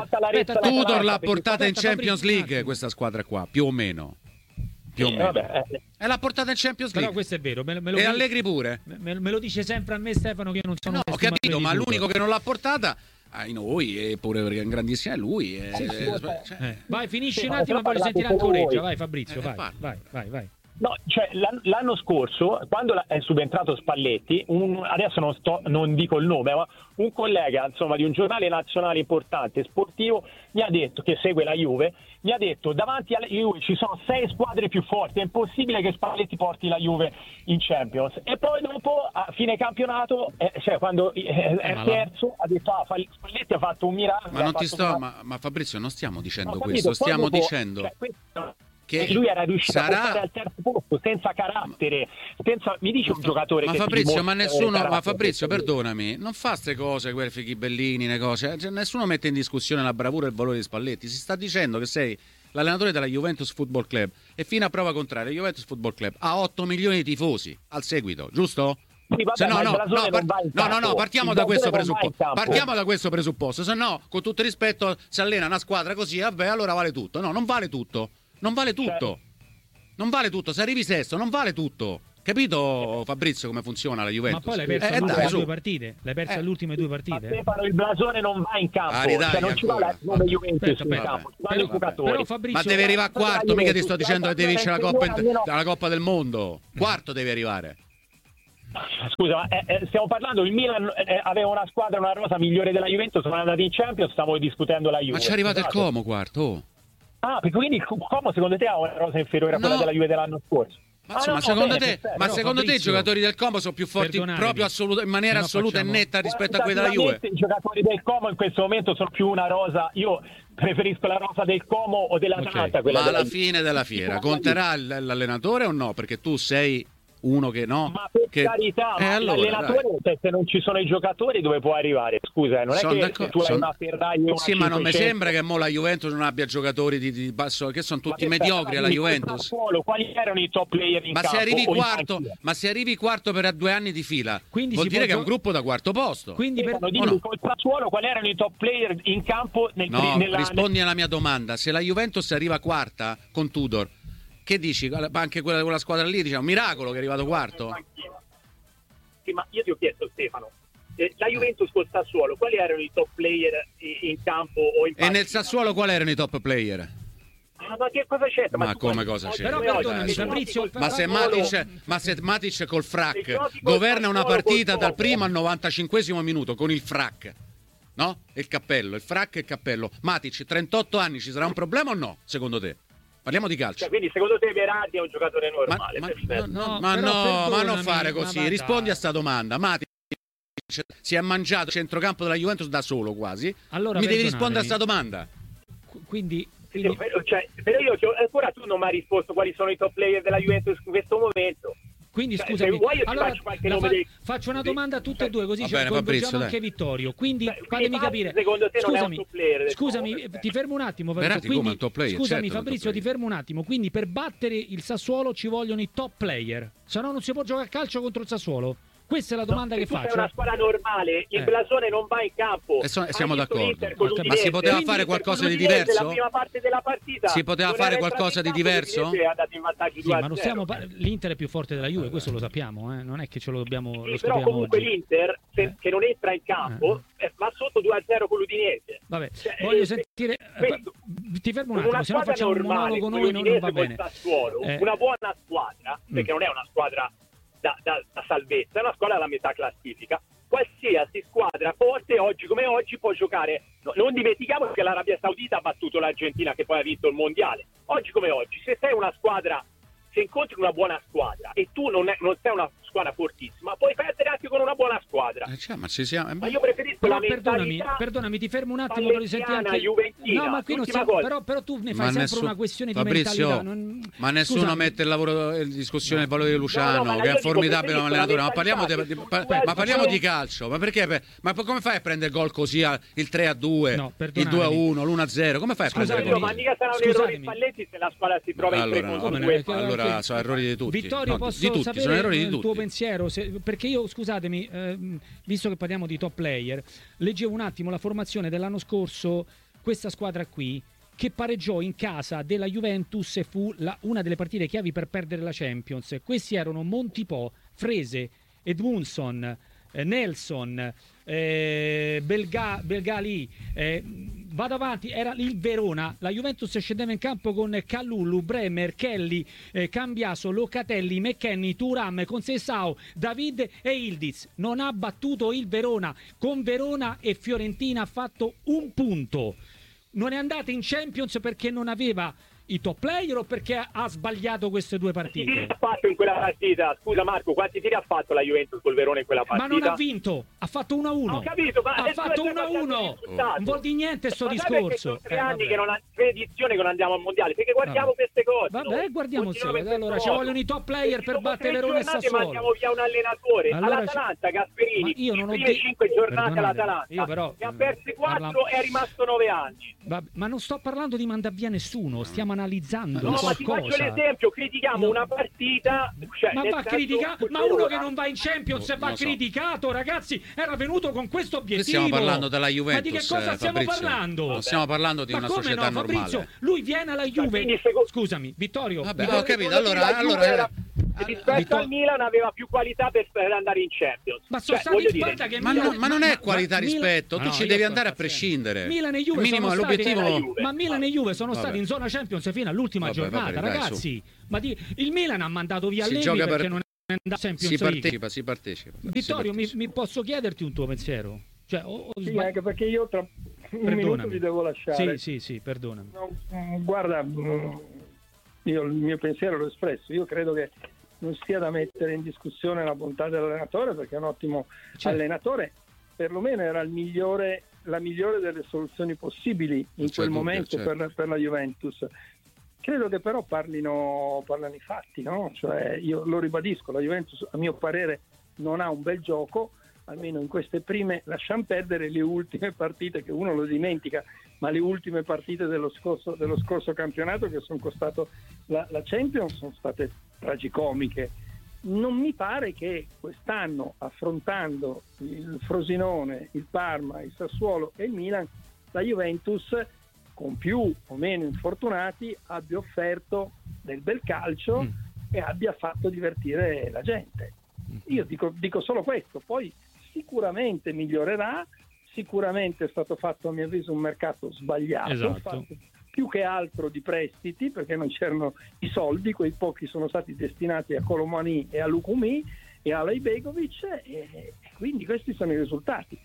Tudor l'ha portata in Champions League questa squadra qua, più o meno. Più o meno. E l'ha portata in Champions League. Però questo è vero. Me, me lo e Allegri pure. Me, me lo dice sempre a me Stefano che io non sono... No, ho capito, ma l'unico che non l'ha portata ai noi, eppure perché è un grandissimo è lui. È, sì, sì, è, cioè, eh. Vai, finisci sì, un attimo e voglio sentire anche Oreggia. Vai Fabrizio, eh, vai, vai, vai, vai. No, cioè l'anno scorso, quando è subentrato Spalletti, un, adesso non, sto, non dico il nome, ma un collega insomma di un giornale nazionale importante sportivo mi ha detto, che segue la Juve, mi ha detto davanti alla Juve ci sono sei squadre più forti, è impossibile che Spalletti porti la Juve in Champions. E poi dopo, a fine campionato, eh, cioè quando eh, è eh, terzo, la... ha detto ah, Spalletti ha fatto un miracolo. Ma non ti sto, una... ma, ma Fabrizio, non stiamo dicendo no, questo, capito, stiamo dopo, dicendo... Cioè, questo... che lui era riuscito sarà... a portare al terzo posto senza carattere, senza... mi dice un giocatore ma che Fabrizio, ma nessuno, ma Fabrizio perdonami, non fa ste cose, quelle fichibellini, le cose, cioè, nessuno mette in discussione la bravura e il valore di Spalletti, si sta dicendo che sei l'allenatore della Juventus Football Club e fino a prova contraria la Juventus Football Club ha otto milioni di tifosi al seguito, giusto? Sì, vabbè, se no, no, no, par- no, no, no, partiamo da questo presupposto. Partiamo da questo presupposto. Se no, con tutto il rispetto, se allena una squadra così, vabbè, allora vale tutto. No, non vale tutto. Non vale tutto. Non vale tutto. Se arrivi sesto, non vale tutto. Capito Fabrizio come funziona la Juventus? Ma poi l'hai persa eh, l'ultime dai, due su. partite, l'hai persa Eh. le ultime due partite. Stefano, il blasone non va in campo, Ah, ridai, cioè non ci va ancora. la nome Juventus Aspetta, in aspetta. campo, ci vanno Però- i giocatori. però Fabrizio- Ma devi arrivare a quarto, mica ti sto dicendo che devi vincere la Coppa, Almeno- la Coppa del Mondo. Quarto devi arrivare. Scusa, ma, eh, eh, stiamo parlando, il Milan eh, aveva una squadra, una rosa migliore della Juventus, sono andati in Champions, stavo discutendo la Juve. Ma c'è arrivato il Scusate. Como quarto. Oh. Ah, perché quindi il Como secondo te ha una rosa inferiore a quella No. della Juve dell'anno scorso? Ma, Ah, insomma, no, secondo bene, te, perfetto. ma Però, secondo te i Fabrizio, giocatori del Como sono più forti perdonatemi, proprio assoluta, in maniera se no assoluta facciamo- e netta rispetto a quella della Juve? Sicuramente i giocatori del Como in questo momento sono più una rosa, io preferisco la rosa del Como o dell'Atalanta. Ok. quella Ma della alla Juve. fine della fiera conterà l- l'allenatore o no? Perché tu sei uno che no. Ma per che... carità, eh, ma allora, l'allenatore, dai. se- se non ci sono i giocatori dove può arrivare? Scusa, eh, non è Son che d'accordo, se tu hai son- una Ferrari e una Sì, ma non mi cinquecento. sembra che mo la Juventus non abbia giocatori di, di basso, che sono tutti Ma che mediocri stai alla parlando di Juventus. Sassuolo? Quali erano i top player in Ma campo? se arrivi o in quarto, panchina? ma se arrivi quarto per due anni di fila, Quindi vuol si dire può che è un gio- gruppo da quarto posto. Quindi per... Stefano, o dimmi, no? col Sassuolo quali erano i top player in campo nel No, nella, rispondi alla mia domanda. Se la Juventus arriva quarta con Tudor, che dici? Anche quella, quella squadra lì, diciamo, un miracolo che è arrivato quarto? Sì, ma io ti ho chiesto, Stefano, eh, la Juventus col Sassuolo, quali erano i top player in, in campo o in E panchina? nel Sassuolo quali erano i top player? Ah, ma che cosa c'è? Ma tu- come cosa c'è? Però come oggi, perdonami, se Fabrizio, giochi col Ma se Sassuolo- Matic, ma se Matic col Se frac giochi col governa una Sassuolo, partita col dal Como. primo al novantacinquesimo minuto con il frac, no? E il cappello, il frac e il cappello. Matic, trentotto anni, ci sarà un problema o no? Secondo te? Parliamo di calcio. Cioè, quindi secondo te Verratti è un giocatore Ma, normale? ma- perfetto. no, No, ma però no, ma non perdonami, fare ma così. va, Rispondi dai. a sta domanda. Matic si è mangiato il centrocampo della Juventus da solo quasi. Allora, Mi devi perdonatemi. rispondere a sta domanda. Quindi, Sì, quindi però, cioè, però io ti ho- ancora tu non mi hai risposto quali sono i top player della Juventus in questo momento. Quindi Cioè, scusami, se vuoi io ti allora, faccio qualche la nome fa- dei- faccio una dei- domanda a tutte e due, così Va ci bene, coinvolgiamo Fabrizio, anche dai. Vittorio. Quindi Cioè, fatemi Fabio, capire. secondo te non è un Scusami, top player del scusami, Como, perfetto. ti fermo un attimo. Fabrizio. Verratti come Quindi, un top player, scusami, certo che è un Fabrizio, top ti player. fermo un attimo. Quindi per battere il Sassuolo ci vogliono i top player, se no non si può giocare a calcio contro il Sassuolo. Questa è la domanda No, che se tu sei faccio. una squadra normale, il Eh. blasone non va in campo. E so- Hai siamo visto d'accordo. l'Inter con Ma l'Udinese? si poteva Quindi fare per qualcosa di l'Udinese, diverso? La prima parte della partita Si poteva non fare era qualcosa di entrato in campo, diverso? l'Udinese è andato in vantaggio Sì, due a ma non zero. stiamo par- l'Inter è più forte della Juve, questo lo sappiamo, eh? Non è che ce lo dobbiamo Sì, lo però scopriamo comunque oggi. l'Inter, se- Eh. che non entra in campo, eh, va sotto due a zero con l'Udinese. Vabbè, Cioè, voglio eh, sentire eh, questo- ti fermo un con attimo, una se no squadra facciamo un normale monologo come noi non, non l'Udinese va col bene. Sassuolo, Eh. una buona squadra, perché Mm. non è una squadra da, da- da salvezza, è una squadra alla metà classifica. Qualsiasi squadra forte oggi come oggi può giocare. No, non dimentichiamo che l'Arabia Saudita ha battuto l'Argentina che poi ha vinto il mondiale. Oggi come oggi, se sei una squadra, se incontri una buona squadra e tu non, è, non sei una squadra fortissima, puoi perdere anche con una buona squadra. Eh, cioè, ma ci siamo... eh, Ma io preferisco Però la perdonami, mentalità perdonami, ti fermo un attimo per risentire pallettiana, anche juventina. No, ma qui non L'ultima siamo, cosa. però, però tu ne fai Ma sempre nessuno- una questione di Fabrizio, mentalità. non- ma nessuno Scusami. mette il lavoro in discussione il valore di Luciano, No, no, ma che è io un dico formidabile preferisco la allenatore. Ma parliamo di, mentalità di- che pa- tu hai ma parliamo tu- di calcio. Ma perché? per- Ma come fai a prendere gol così a- il tre a due, No, il perdonatemi. due a uno, l'uno a zero? Come fai a prendere Scusatemi. gol? Ma mica sarà un errore Scusatemi. Spalletti se la squadra si trova in Allora, tre come contro no? due. Perché- allora perché- sono errori di tutti. Vittorio, No, posso di tutti, sapere sono errori di il tuo tutti. pensiero? Se- perché io, scusatemi, ehm, visto che parliamo di top player, leggevo un attimo la formazione dell'anno scorso, questa squadra qui, che pareggiò in casa della Juventus e fu la- una delle partite chiavi per perdere la Champions. Questi erano Montipò, Frese, Edmundson, eh, Nelson, eh, Belga- Belgali, eh, vado avanti, era il Verona. La Juventus scendeva in campo con Kalulu, Bremer, Kelly, eh, Cambiaso, Locatelli, McKennie, Thuram, Conceição, David e Ildiz. Non ha battuto il Verona. Con Verona e Fiorentina ha fatto un punto. Non è andata in Champions perché non aveva i top player o perché ha sbagliato queste due Quanti tiri partite? ha fatto in quella partita? Scusa Marco, quanti tiri ha fatto la Juventus col Verona in quella Ma partita? non ha vinto, ha fatto uno a uno. Ho capito, ma ha è fatto due uno a partite uno. di risultato. Non vuol dire niente sto Ma sai perché discorso. sono tre Eh, anni vabbè. che non ha, tre edizioni che non andiamo al mondiale, perché guardiamo Vabbè. queste cose. Vabbè, noi. guardiamo Continuiamo insieme. in Allora, questo ci modo. vogliono i top player E per dopo battere tre Verona e giornate Sassuolo. mandiamo via un allenatore. Allora All'Atalanta, ci- Gasperini, Ma io non ho le prime de- cinque giornate Perdonate, all'Atalanta, io però, ne ha perse quattro parla- e è rimasto nove anni. Vabbè, ma non sto parlando di mandar via nessuno, stiamo analizzando No, ma ti faccio qualcosa. l'esempio, critichiamo No. una partita, cioè, Ma nel va senso, criticato, col ma uno Verona. che non va in Champions Non va lo so. criticato, ragazzi, era venuto con questo Qui obiettivo. stiamo parlando della Ma di Juventus, che cosa eh, stiamo Fabrizio. parlando? Non stiamo parlando di Ma una come società no, Fabrizio? normale. Lui viene alla Juve. quindi secondo- Scusami, Vittorio. Vabbè, Vittorio- ho capito. Secondo te Allora, la Juve allora era- rispetto Vittor- al Milan aveva più qualità per, per andare in Champions. Ma sono Cioè, stati voglio guarda dire, che Ma, Milan- no- ma non è ma- qualità ma- rispetto, Milan- tu no, ci io devi sto andare a impazzendo. prescindere. Milan e Juve Il minimo sono stati- l'obiettivo. ma Milan e Juve sono Vabbè. stati in zona Champions fino all'ultima Vabbè, giornata, vabbè, dai, ragazzi. Ma di- il Milan ha mandato via Si Allegri gioca perché per- non è andato a Champions Si League. partecipa, si partecipa. si Vittorio, mi, partecipa. mi posso chiederti un tuo pensiero? Cioè, o, o Sì, sbag- anche perché io tra un Perdonami. minuto vi devo lasciare. Sì, sì, sì, perdonami. No, mm, guarda, mm, io il mio pensiero l'ho espresso. Io credo che non sia da mettere in discussione la bontà dell'allenatore, perché è un ottimo Certo. allenatore. Perlomeno era il migliore, la migliore delle soluzioni possibili in Non c'è quel dubbio, momento certo. per, per la Juventus. Credo che però parlino, parlano i fatti, no? Cioè, io lo ribadisco, la Juventus a mio parere non ha un bel gioco, almeno in queste prime, lasciamo perdere le ultime partite che uno lo dimentica, ma le ultime partite dello scorso, dello scorso campionato che sono costato la, la Champions sono state tragicomiche. Non mi pare che quest'anno, affrontando il Frosinone, il Parma, il Sassuolo e il Milan, la Juventus, con più o meno infortunati, abbia offerto del bel calcio Mm. e abbia fatto divertire la gente. Io dico, dico solo questo, poi sicuramente migliorerà, sicuramente è stato fatto a mio avviso un mercato sbagliato, Esatto. fatto più che altro di prestiti perché non c'erano i soldi, quei pochi sono stati destinati a Colomani e a Lukumi e a Lejbegovic e, e quindi questi sono i risultati.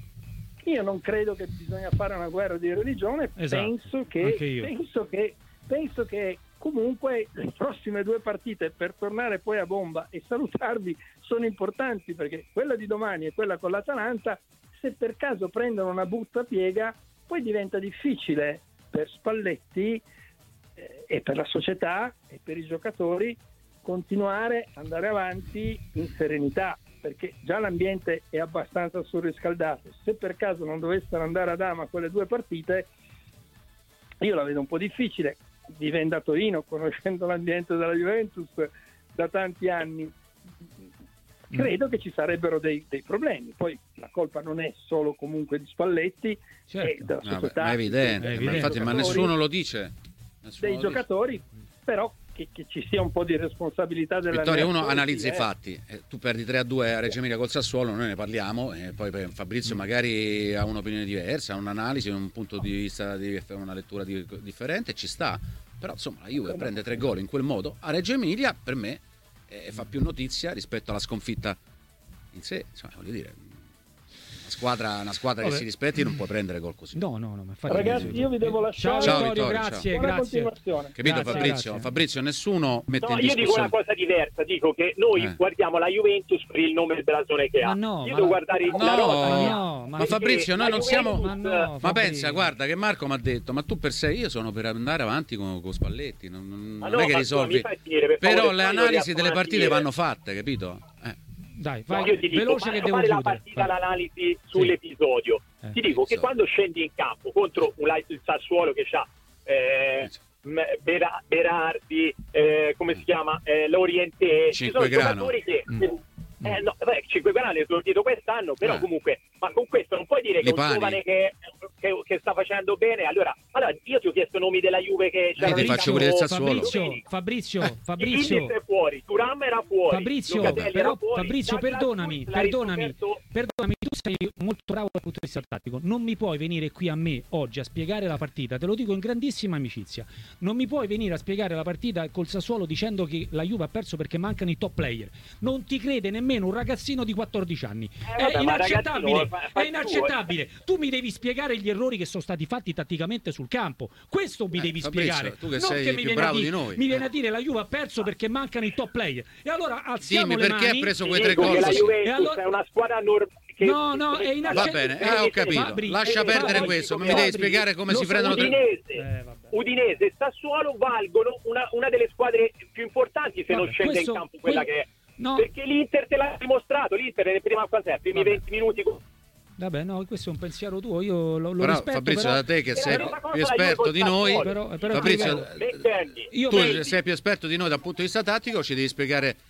Io non credo che bisogna fare una guerra di religione, Esatto, penso che anche io. penso che penso che comunque le prossime due partite, per tornare poi a bomba e salutarvi, sono importanti, perché quella di domani e quella con l'Atalanta, se per caso prendono una buttapiega, poi diventa difficile per Spalletti eh, e per la società e per i giocatori continuare ad andare avanti in serenità, perché già l'ambiente è abbastanza surriscaldato. Se per caso non dovessero andare ad ama quelle due partite, io la vedo un po' difficile. Vivendo a Torino, conoscendo l'ambiente della Juventus da tanti anni, credo che ci sarebbero dei, dei problemi. Poi la colpa non è solo comunque di Spalletti, Certo. e della Vabbè, società, ma è evidente, È ma evidente. infatti, ma Dei nessuno lo dice. Nessuno dei lo dice. giocatori, però che, che ci sia un po' di responsabilità della Vittorio, uno analizza i fatti. Eh, tu perdi tre a due a Reggio Emilia col Sassuolo, noi ne parliamo, e poi per Fabrizio magari ha un'opinione diversa, ha un'analisi, un punto di vista, di, una lettura di- differente, ci sta. Però insomma la Juve prende tre gol in quel modo a Reggio Emilia, per me eh, fa più notizia rispetto alla sconfitta in sé. Insomma, voglio dire, una squadra, una squadra che Vabbè. si rispetti non può prendere gol così. No, no, no, ma infatti- Ragazzi, io vi devo lasciare. Ciao, Ciao, Vittorio, Vittorio, grazie, Buona grazie. continuazione. Capito Grazie, Fabrizio? grazie. Fabrizio, nessuno mette No, in io dico una discussione. cosa diversa, dico che noi Eh. guardiamo la Juventus per il nome e il blasone che Ma ha. no, io ma- devo guardare No, la rosa. Ma che ha. no, ma- Ma Fabrizio, noi la non siamo. Juventus- Ma no, Ma Fabrizio. pensa, guarda che Marco mi ha detto, ma tu per sé, io sono per andare avanti con, con Spalletti, non, non- Ma non no, è che ma risolvi. mi fai finire, per Però favore, le poi non analisi riesco delle a partite dire. vanno fatte, capito? Eh. Dai, No, vai, io ti dico, veloce fare, che devo fare la chiudere. partita, Vai. l'analisi sull'episodio. Eh. Ti dico che So. quando scendi in campo contro un, il Sassuolo che ha eh, m- Bera- Berardi, eh, come si chiama, eh, Lorientè, ci sono Cinquegrano. giocatori che Mm. eh, no, beh, Cinquegrano è esordito quest'anno, però Eh. comunque, ma con questo non puoi dire che Lipani. un giovane che, che, che sta facendo bene. Allora, allora io ti ho chiesto nomi della Juve che c'erano ti in faccio campo quelli del Sassuolo. Fabrizio, domenica. Fabrizio, Illis Fabrizio. è fuori, Turam era fuori, Fabrizio, Locatelli però, era fuori, Fabrizio, Douglas perdonami, Luiz l'ha perdonami, riscoperto- perdonami, tu sei molto bravo dal punto di vista tattico. Non mi puoi venire qui a me oggi a spiegare la partita, te lo dico in grandissima amicizia. Non mi puoi venire a spiegare la partita col Sassuolo dicendo che la Juve ha perso perché mancano i top player. Non ti crede nemmeno un ragazzino di quattordici anni. Eh, È vabbè, ma inaccettabile, ragazzino, fa- fa è il tuo, inaccettabile. Tu mi devi spiegare gli errori che sono stati fatti tatticamente sul campo. Questo mi Eh, devi Fabrizio, spiegare. tu che Non sei che mi più viene a bravo dire- di noi. Mi viene Eh. a dire la Juve ha perso perché mancano i top player. E allora alziamo Dimmi le perché mani. ha preso Ti quei tre dico gol che la così. Juventus E allora- è una squadra normale. No, no, è inaccettabile. Va bene, eh, ho capito. Fabri, Lascia eh, perdere Fabri, questo, ma mi Fabri, devi spiegare come lo si so, prendono tre. Udinese, Eh, vabbè. Udinese e Sassuolo valgono una, una delle squadre più importanti se non Vabbè, scende questo- in campo quella que- che è. no. Perché l'Inter te l'ha dimostrato, l'Inter nelle prime, quant'è? primi Vabbè. venti minuti. Vabbè, no, questo è un pensiero tuo, io lo, lo Però rispetto. Fabrizio, però, da te che È la sei stessa cosa più la esperto Juve di col noi, Sassuolo. però- però ti Fabrizio, ripeto, vent'anni. io tu vedi- sei più esperto di noi dal punto di vista tattico, ci devi spiegare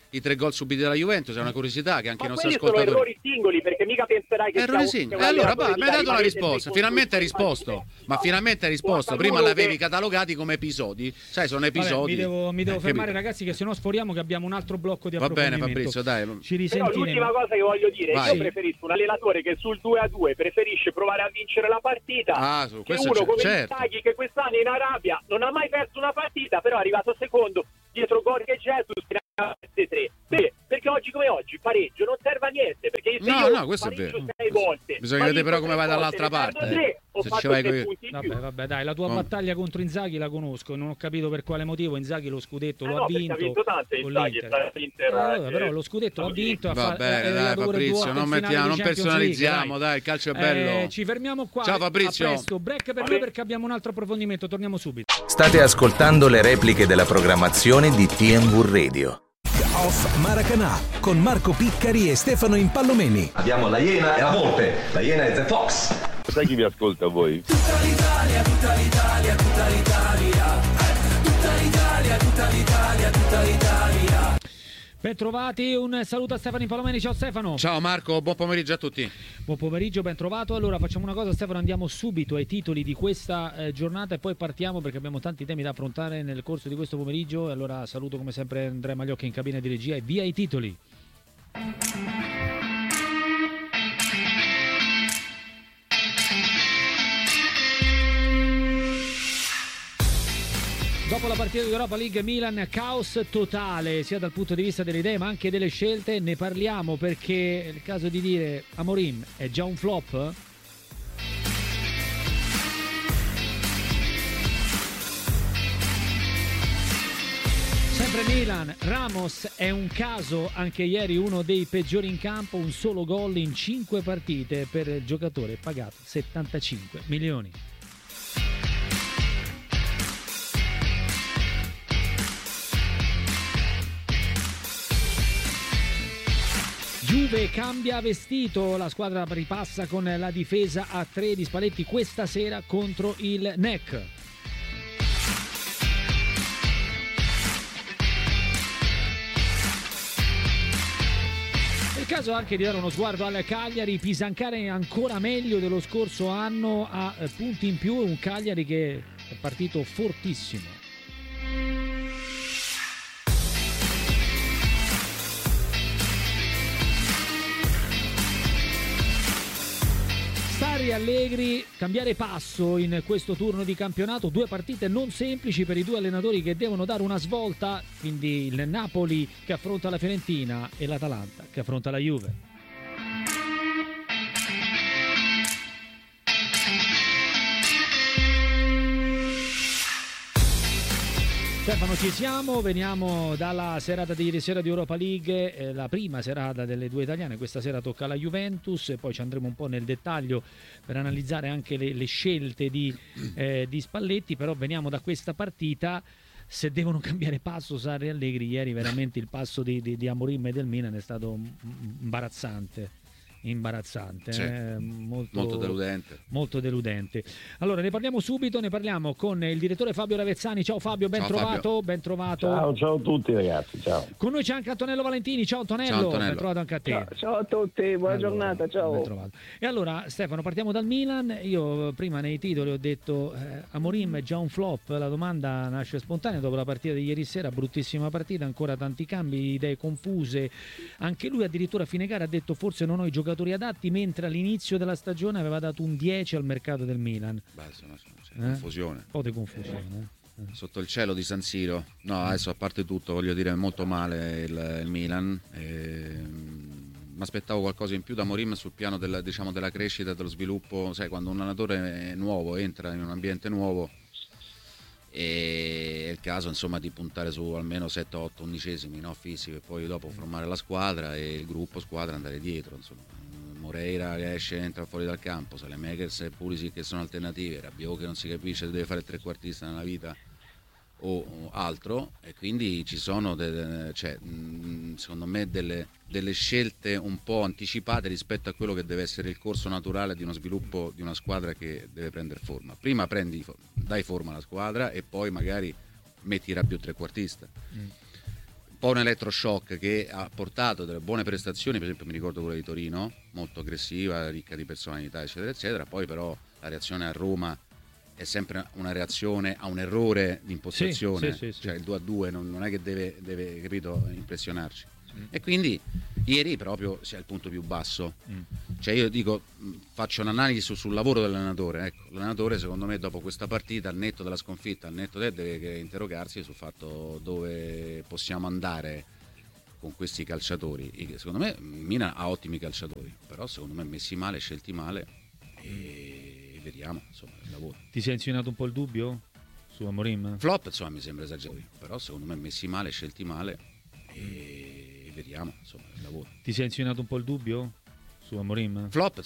i tre gol subiti dalla Juventus, è una curiosità che anche ma i nostri quelli ascoltatori... sono errori singoli, perché mica penserai che errori sia un, singoli. E allora va, mi hai dato una risposta, finalmente hai risposto, no, ma finalmente hai risposto, prima l'avevi catalogati come episodi, sai, sono episodi. Vabbè, mi devo, mi devo eh, fermare, capito? ragazzi, che se no sforiamo, che abbiamo un altro blocco di Va bene approfondimento. Fabrizio, dai. Ci Però risentiremo. l'ultima cosa che voglio dire, Vai. io preferisco un allenatore che sul due a due preferisce provare a vincere la partita, Ah, su che questo uno c'è- come certo. Inzaghi, che quest'anno in Arabia non ha mai perso una partita, però è arrivato secondo dietro Gorghi e Jesus che ne ha perse tre. Perché? Perché oggi come oggi pareggio non serve a niente, perché se No, io no, questo è pareggio vero. sei volte, Bisogna vedere però come vai pareggio dall'altra tre volte, parte, ne perdo eh. tre, ho Se fatto ci vai tre coi- punti in Vabbè, più. vabbè, dai, la tua Com- battaglia contro Inzaghi la conosco, non ho capito per quale motivo. Inzaghi lo scudetto Eh lo no, ha perché vinto, ha vinto tante con Inzaghi, l'Inter. l'Inter, Eh, vabbè, eh, però lo scudetto l'ha vinto, ha Va fa- bene, è dai arrivato pure due Fabrizio, volte non in finale mettiamo, di non Champions personalizziamo, League, dai, il calcio è bello. Eh, ci fermiamo qua. Ciao Fabrizio. A presto, break per noi perché abbiamo un altro approfondimento, torniamo subito. State ascoltando le repliche della programmazione di T M V Radio. Off Maracanã con Marco Piccari e Stefano Impallomeni. Abbiamo la Iena e la Volpe. La Iena è The Fox. Sai chi vi ascolta a voi? Tutta l'Italia, tutta l'Italia, tutta l'Italia. Tutta l'Italia, tutta l'Italia, tutta l'Italia. Ben trovati, un saluto a Stefano Impallomeni. Ciao Stefano. Ciao Marco, buon pomeriggio a tutti. Buon pomeriggio, ben trovato. Allora facciamo una cosa Stefano, andiamo subito ai titoli di questa eh, giornata e poi partiamo perché abbiamo tanti temi da affrontare nel corso di questo pomeriggio. Allora saluto come sempre Andrea Magliocchi in cabina di regia e via i titoli. Dopo la partita di Europa League Milan, caos totale sia dal punto di vista delle idee ma anche delle scelte. Ne parliamo perché è il caso di dire Amorim è già un flop? Sempre Milan, Ramos è un caso, anche ieri uno dei peggiori in campo, un solo gol in cinque partite per il giocatore pagato settantacinque milioni. Juve cambia vestito, la squadra ripassa con la difesa a tre di Spalletti questa sera contro il N E C. È il caso anche di dare uno sguardo al Cagliari, Pisancare ancora meglio dello scorso anno, a punti in più, un Cagliari che è partito fortissimo. Sarri, Allegri, cambiare passo in questo turno di campionato, due partite non semplici per i due allenatori che devono dare una svolta, quindi il Napoli che affronta la Fiorentina e l'Atalanta che affronta la Juve. Stefano, ci siamo, veniamo dalla serata di ieri sera di Europa League, eh, la prima serata delle due italiane, questa sera tocca alla Juventus e poi ci andremo un po' nel dettaglio per analizzare anche le, le scelte di, eh, di Spalletti, però veniamo da questa partita. Se devono cambiare passo Sarri e Allegri, ieri veramente il passo di, di, di Amorim e del Milan è stato imbarazzante. imbarazzante, sì. eh, molto, molto deludente. molto deludente. Allora ne parliamo subito, ne parliamo con il direttore Fabio Ravezzani. Ciao Fabio, ben ciao, trovato, Fabio. ben trovato. Ciao, ciao a tutti ragazzi, ciao. Con noi c'è anche Antonello Valentini. Ciao Antonello, ciao, Antonello. ben trovato anche a te. Ciao, ciao a tutti, buona allora, giornata, ciao. Ben trovato. E allora Stefano, partiamo dal Milan. Io prima nei titoli ho detto eh, Amorim è già un flop, la domanda nasce spontanea dopo la partita di ieri sera, bruttissima partita, ancora tanti cambi, idee confuse. Anche lui addirittura a fine gara ha detto forse non ho i giocatori adatti, mentre all'inizio della stagione aveva dato un dieci al mercato del Milan. Beh, insomma, c'è Eh? confusione. Un po' di confusione. Eh? Sotto il cielo di San Siro. No, adesso a parte tutto voglio dire molto male il, il Milan. Mi aspettavo qualcosa in più da Amorim sul piano del, diciamo, della crescita, dello sviluppo. Sai, quando un allenatore nuovo entra in un ambiente nuovo e è il caso insomma di puntare su almeno sette otto undicesimi, no, fisici, e poi dopo formare la squadra e il gruppo squadra andare dietro, insomma. Moreira che esce e entra fuori dal campo, Saelemaekers e Pulisic che sono alternative, Rabiot che non si capisce se deve fare il trequartista nella vita o altro, e quindi ci sono de- cioè, secondo me delle, delle scelte un po' anticipate rispetto a quello che deve essere il corso naturale di uno sviluppo di una squadra che deve prendere forma. Prima prendi, dai forma alla squadra e poi magari metti Rabiot trequartista. Mm. po' un elettroshock che ha portato delle buone prestazioni, per esempio mi ricordo quella di Torino, molto aggressiva, ricca di personalità, eccetera, eccetera. Poi però la reazione a Roma è sempre una reazione a un errore di impostazione, sì, sì, sì, cioè sì. il due a due non, non è che deve, deve capito, impressionarci. Mm. E quindi ieri proprio sia il punto più basso. Mm. Cioè io dico, faccio un'analisi su, sul lavoro dell'allenatore. Ecco, l'allenatore secondo me dopo questa partita, al netto della sconfitta, al netto del, deve interrogarsi sul fatto dove possiamo andare con questi calciatori. Secondo me Milan ha ottimi calciatori, però secondo me messi male, scelti male, e vediamo insomma il lavoro. Ti sei insinuato un po' il dubbio su Amorim? Flop insomma mi sembra esagerato, però secondo me messi male, scelti male, e vediamo insomma il lavoro. Ti sei insinuato un po' il dubbio su Amorim? Flop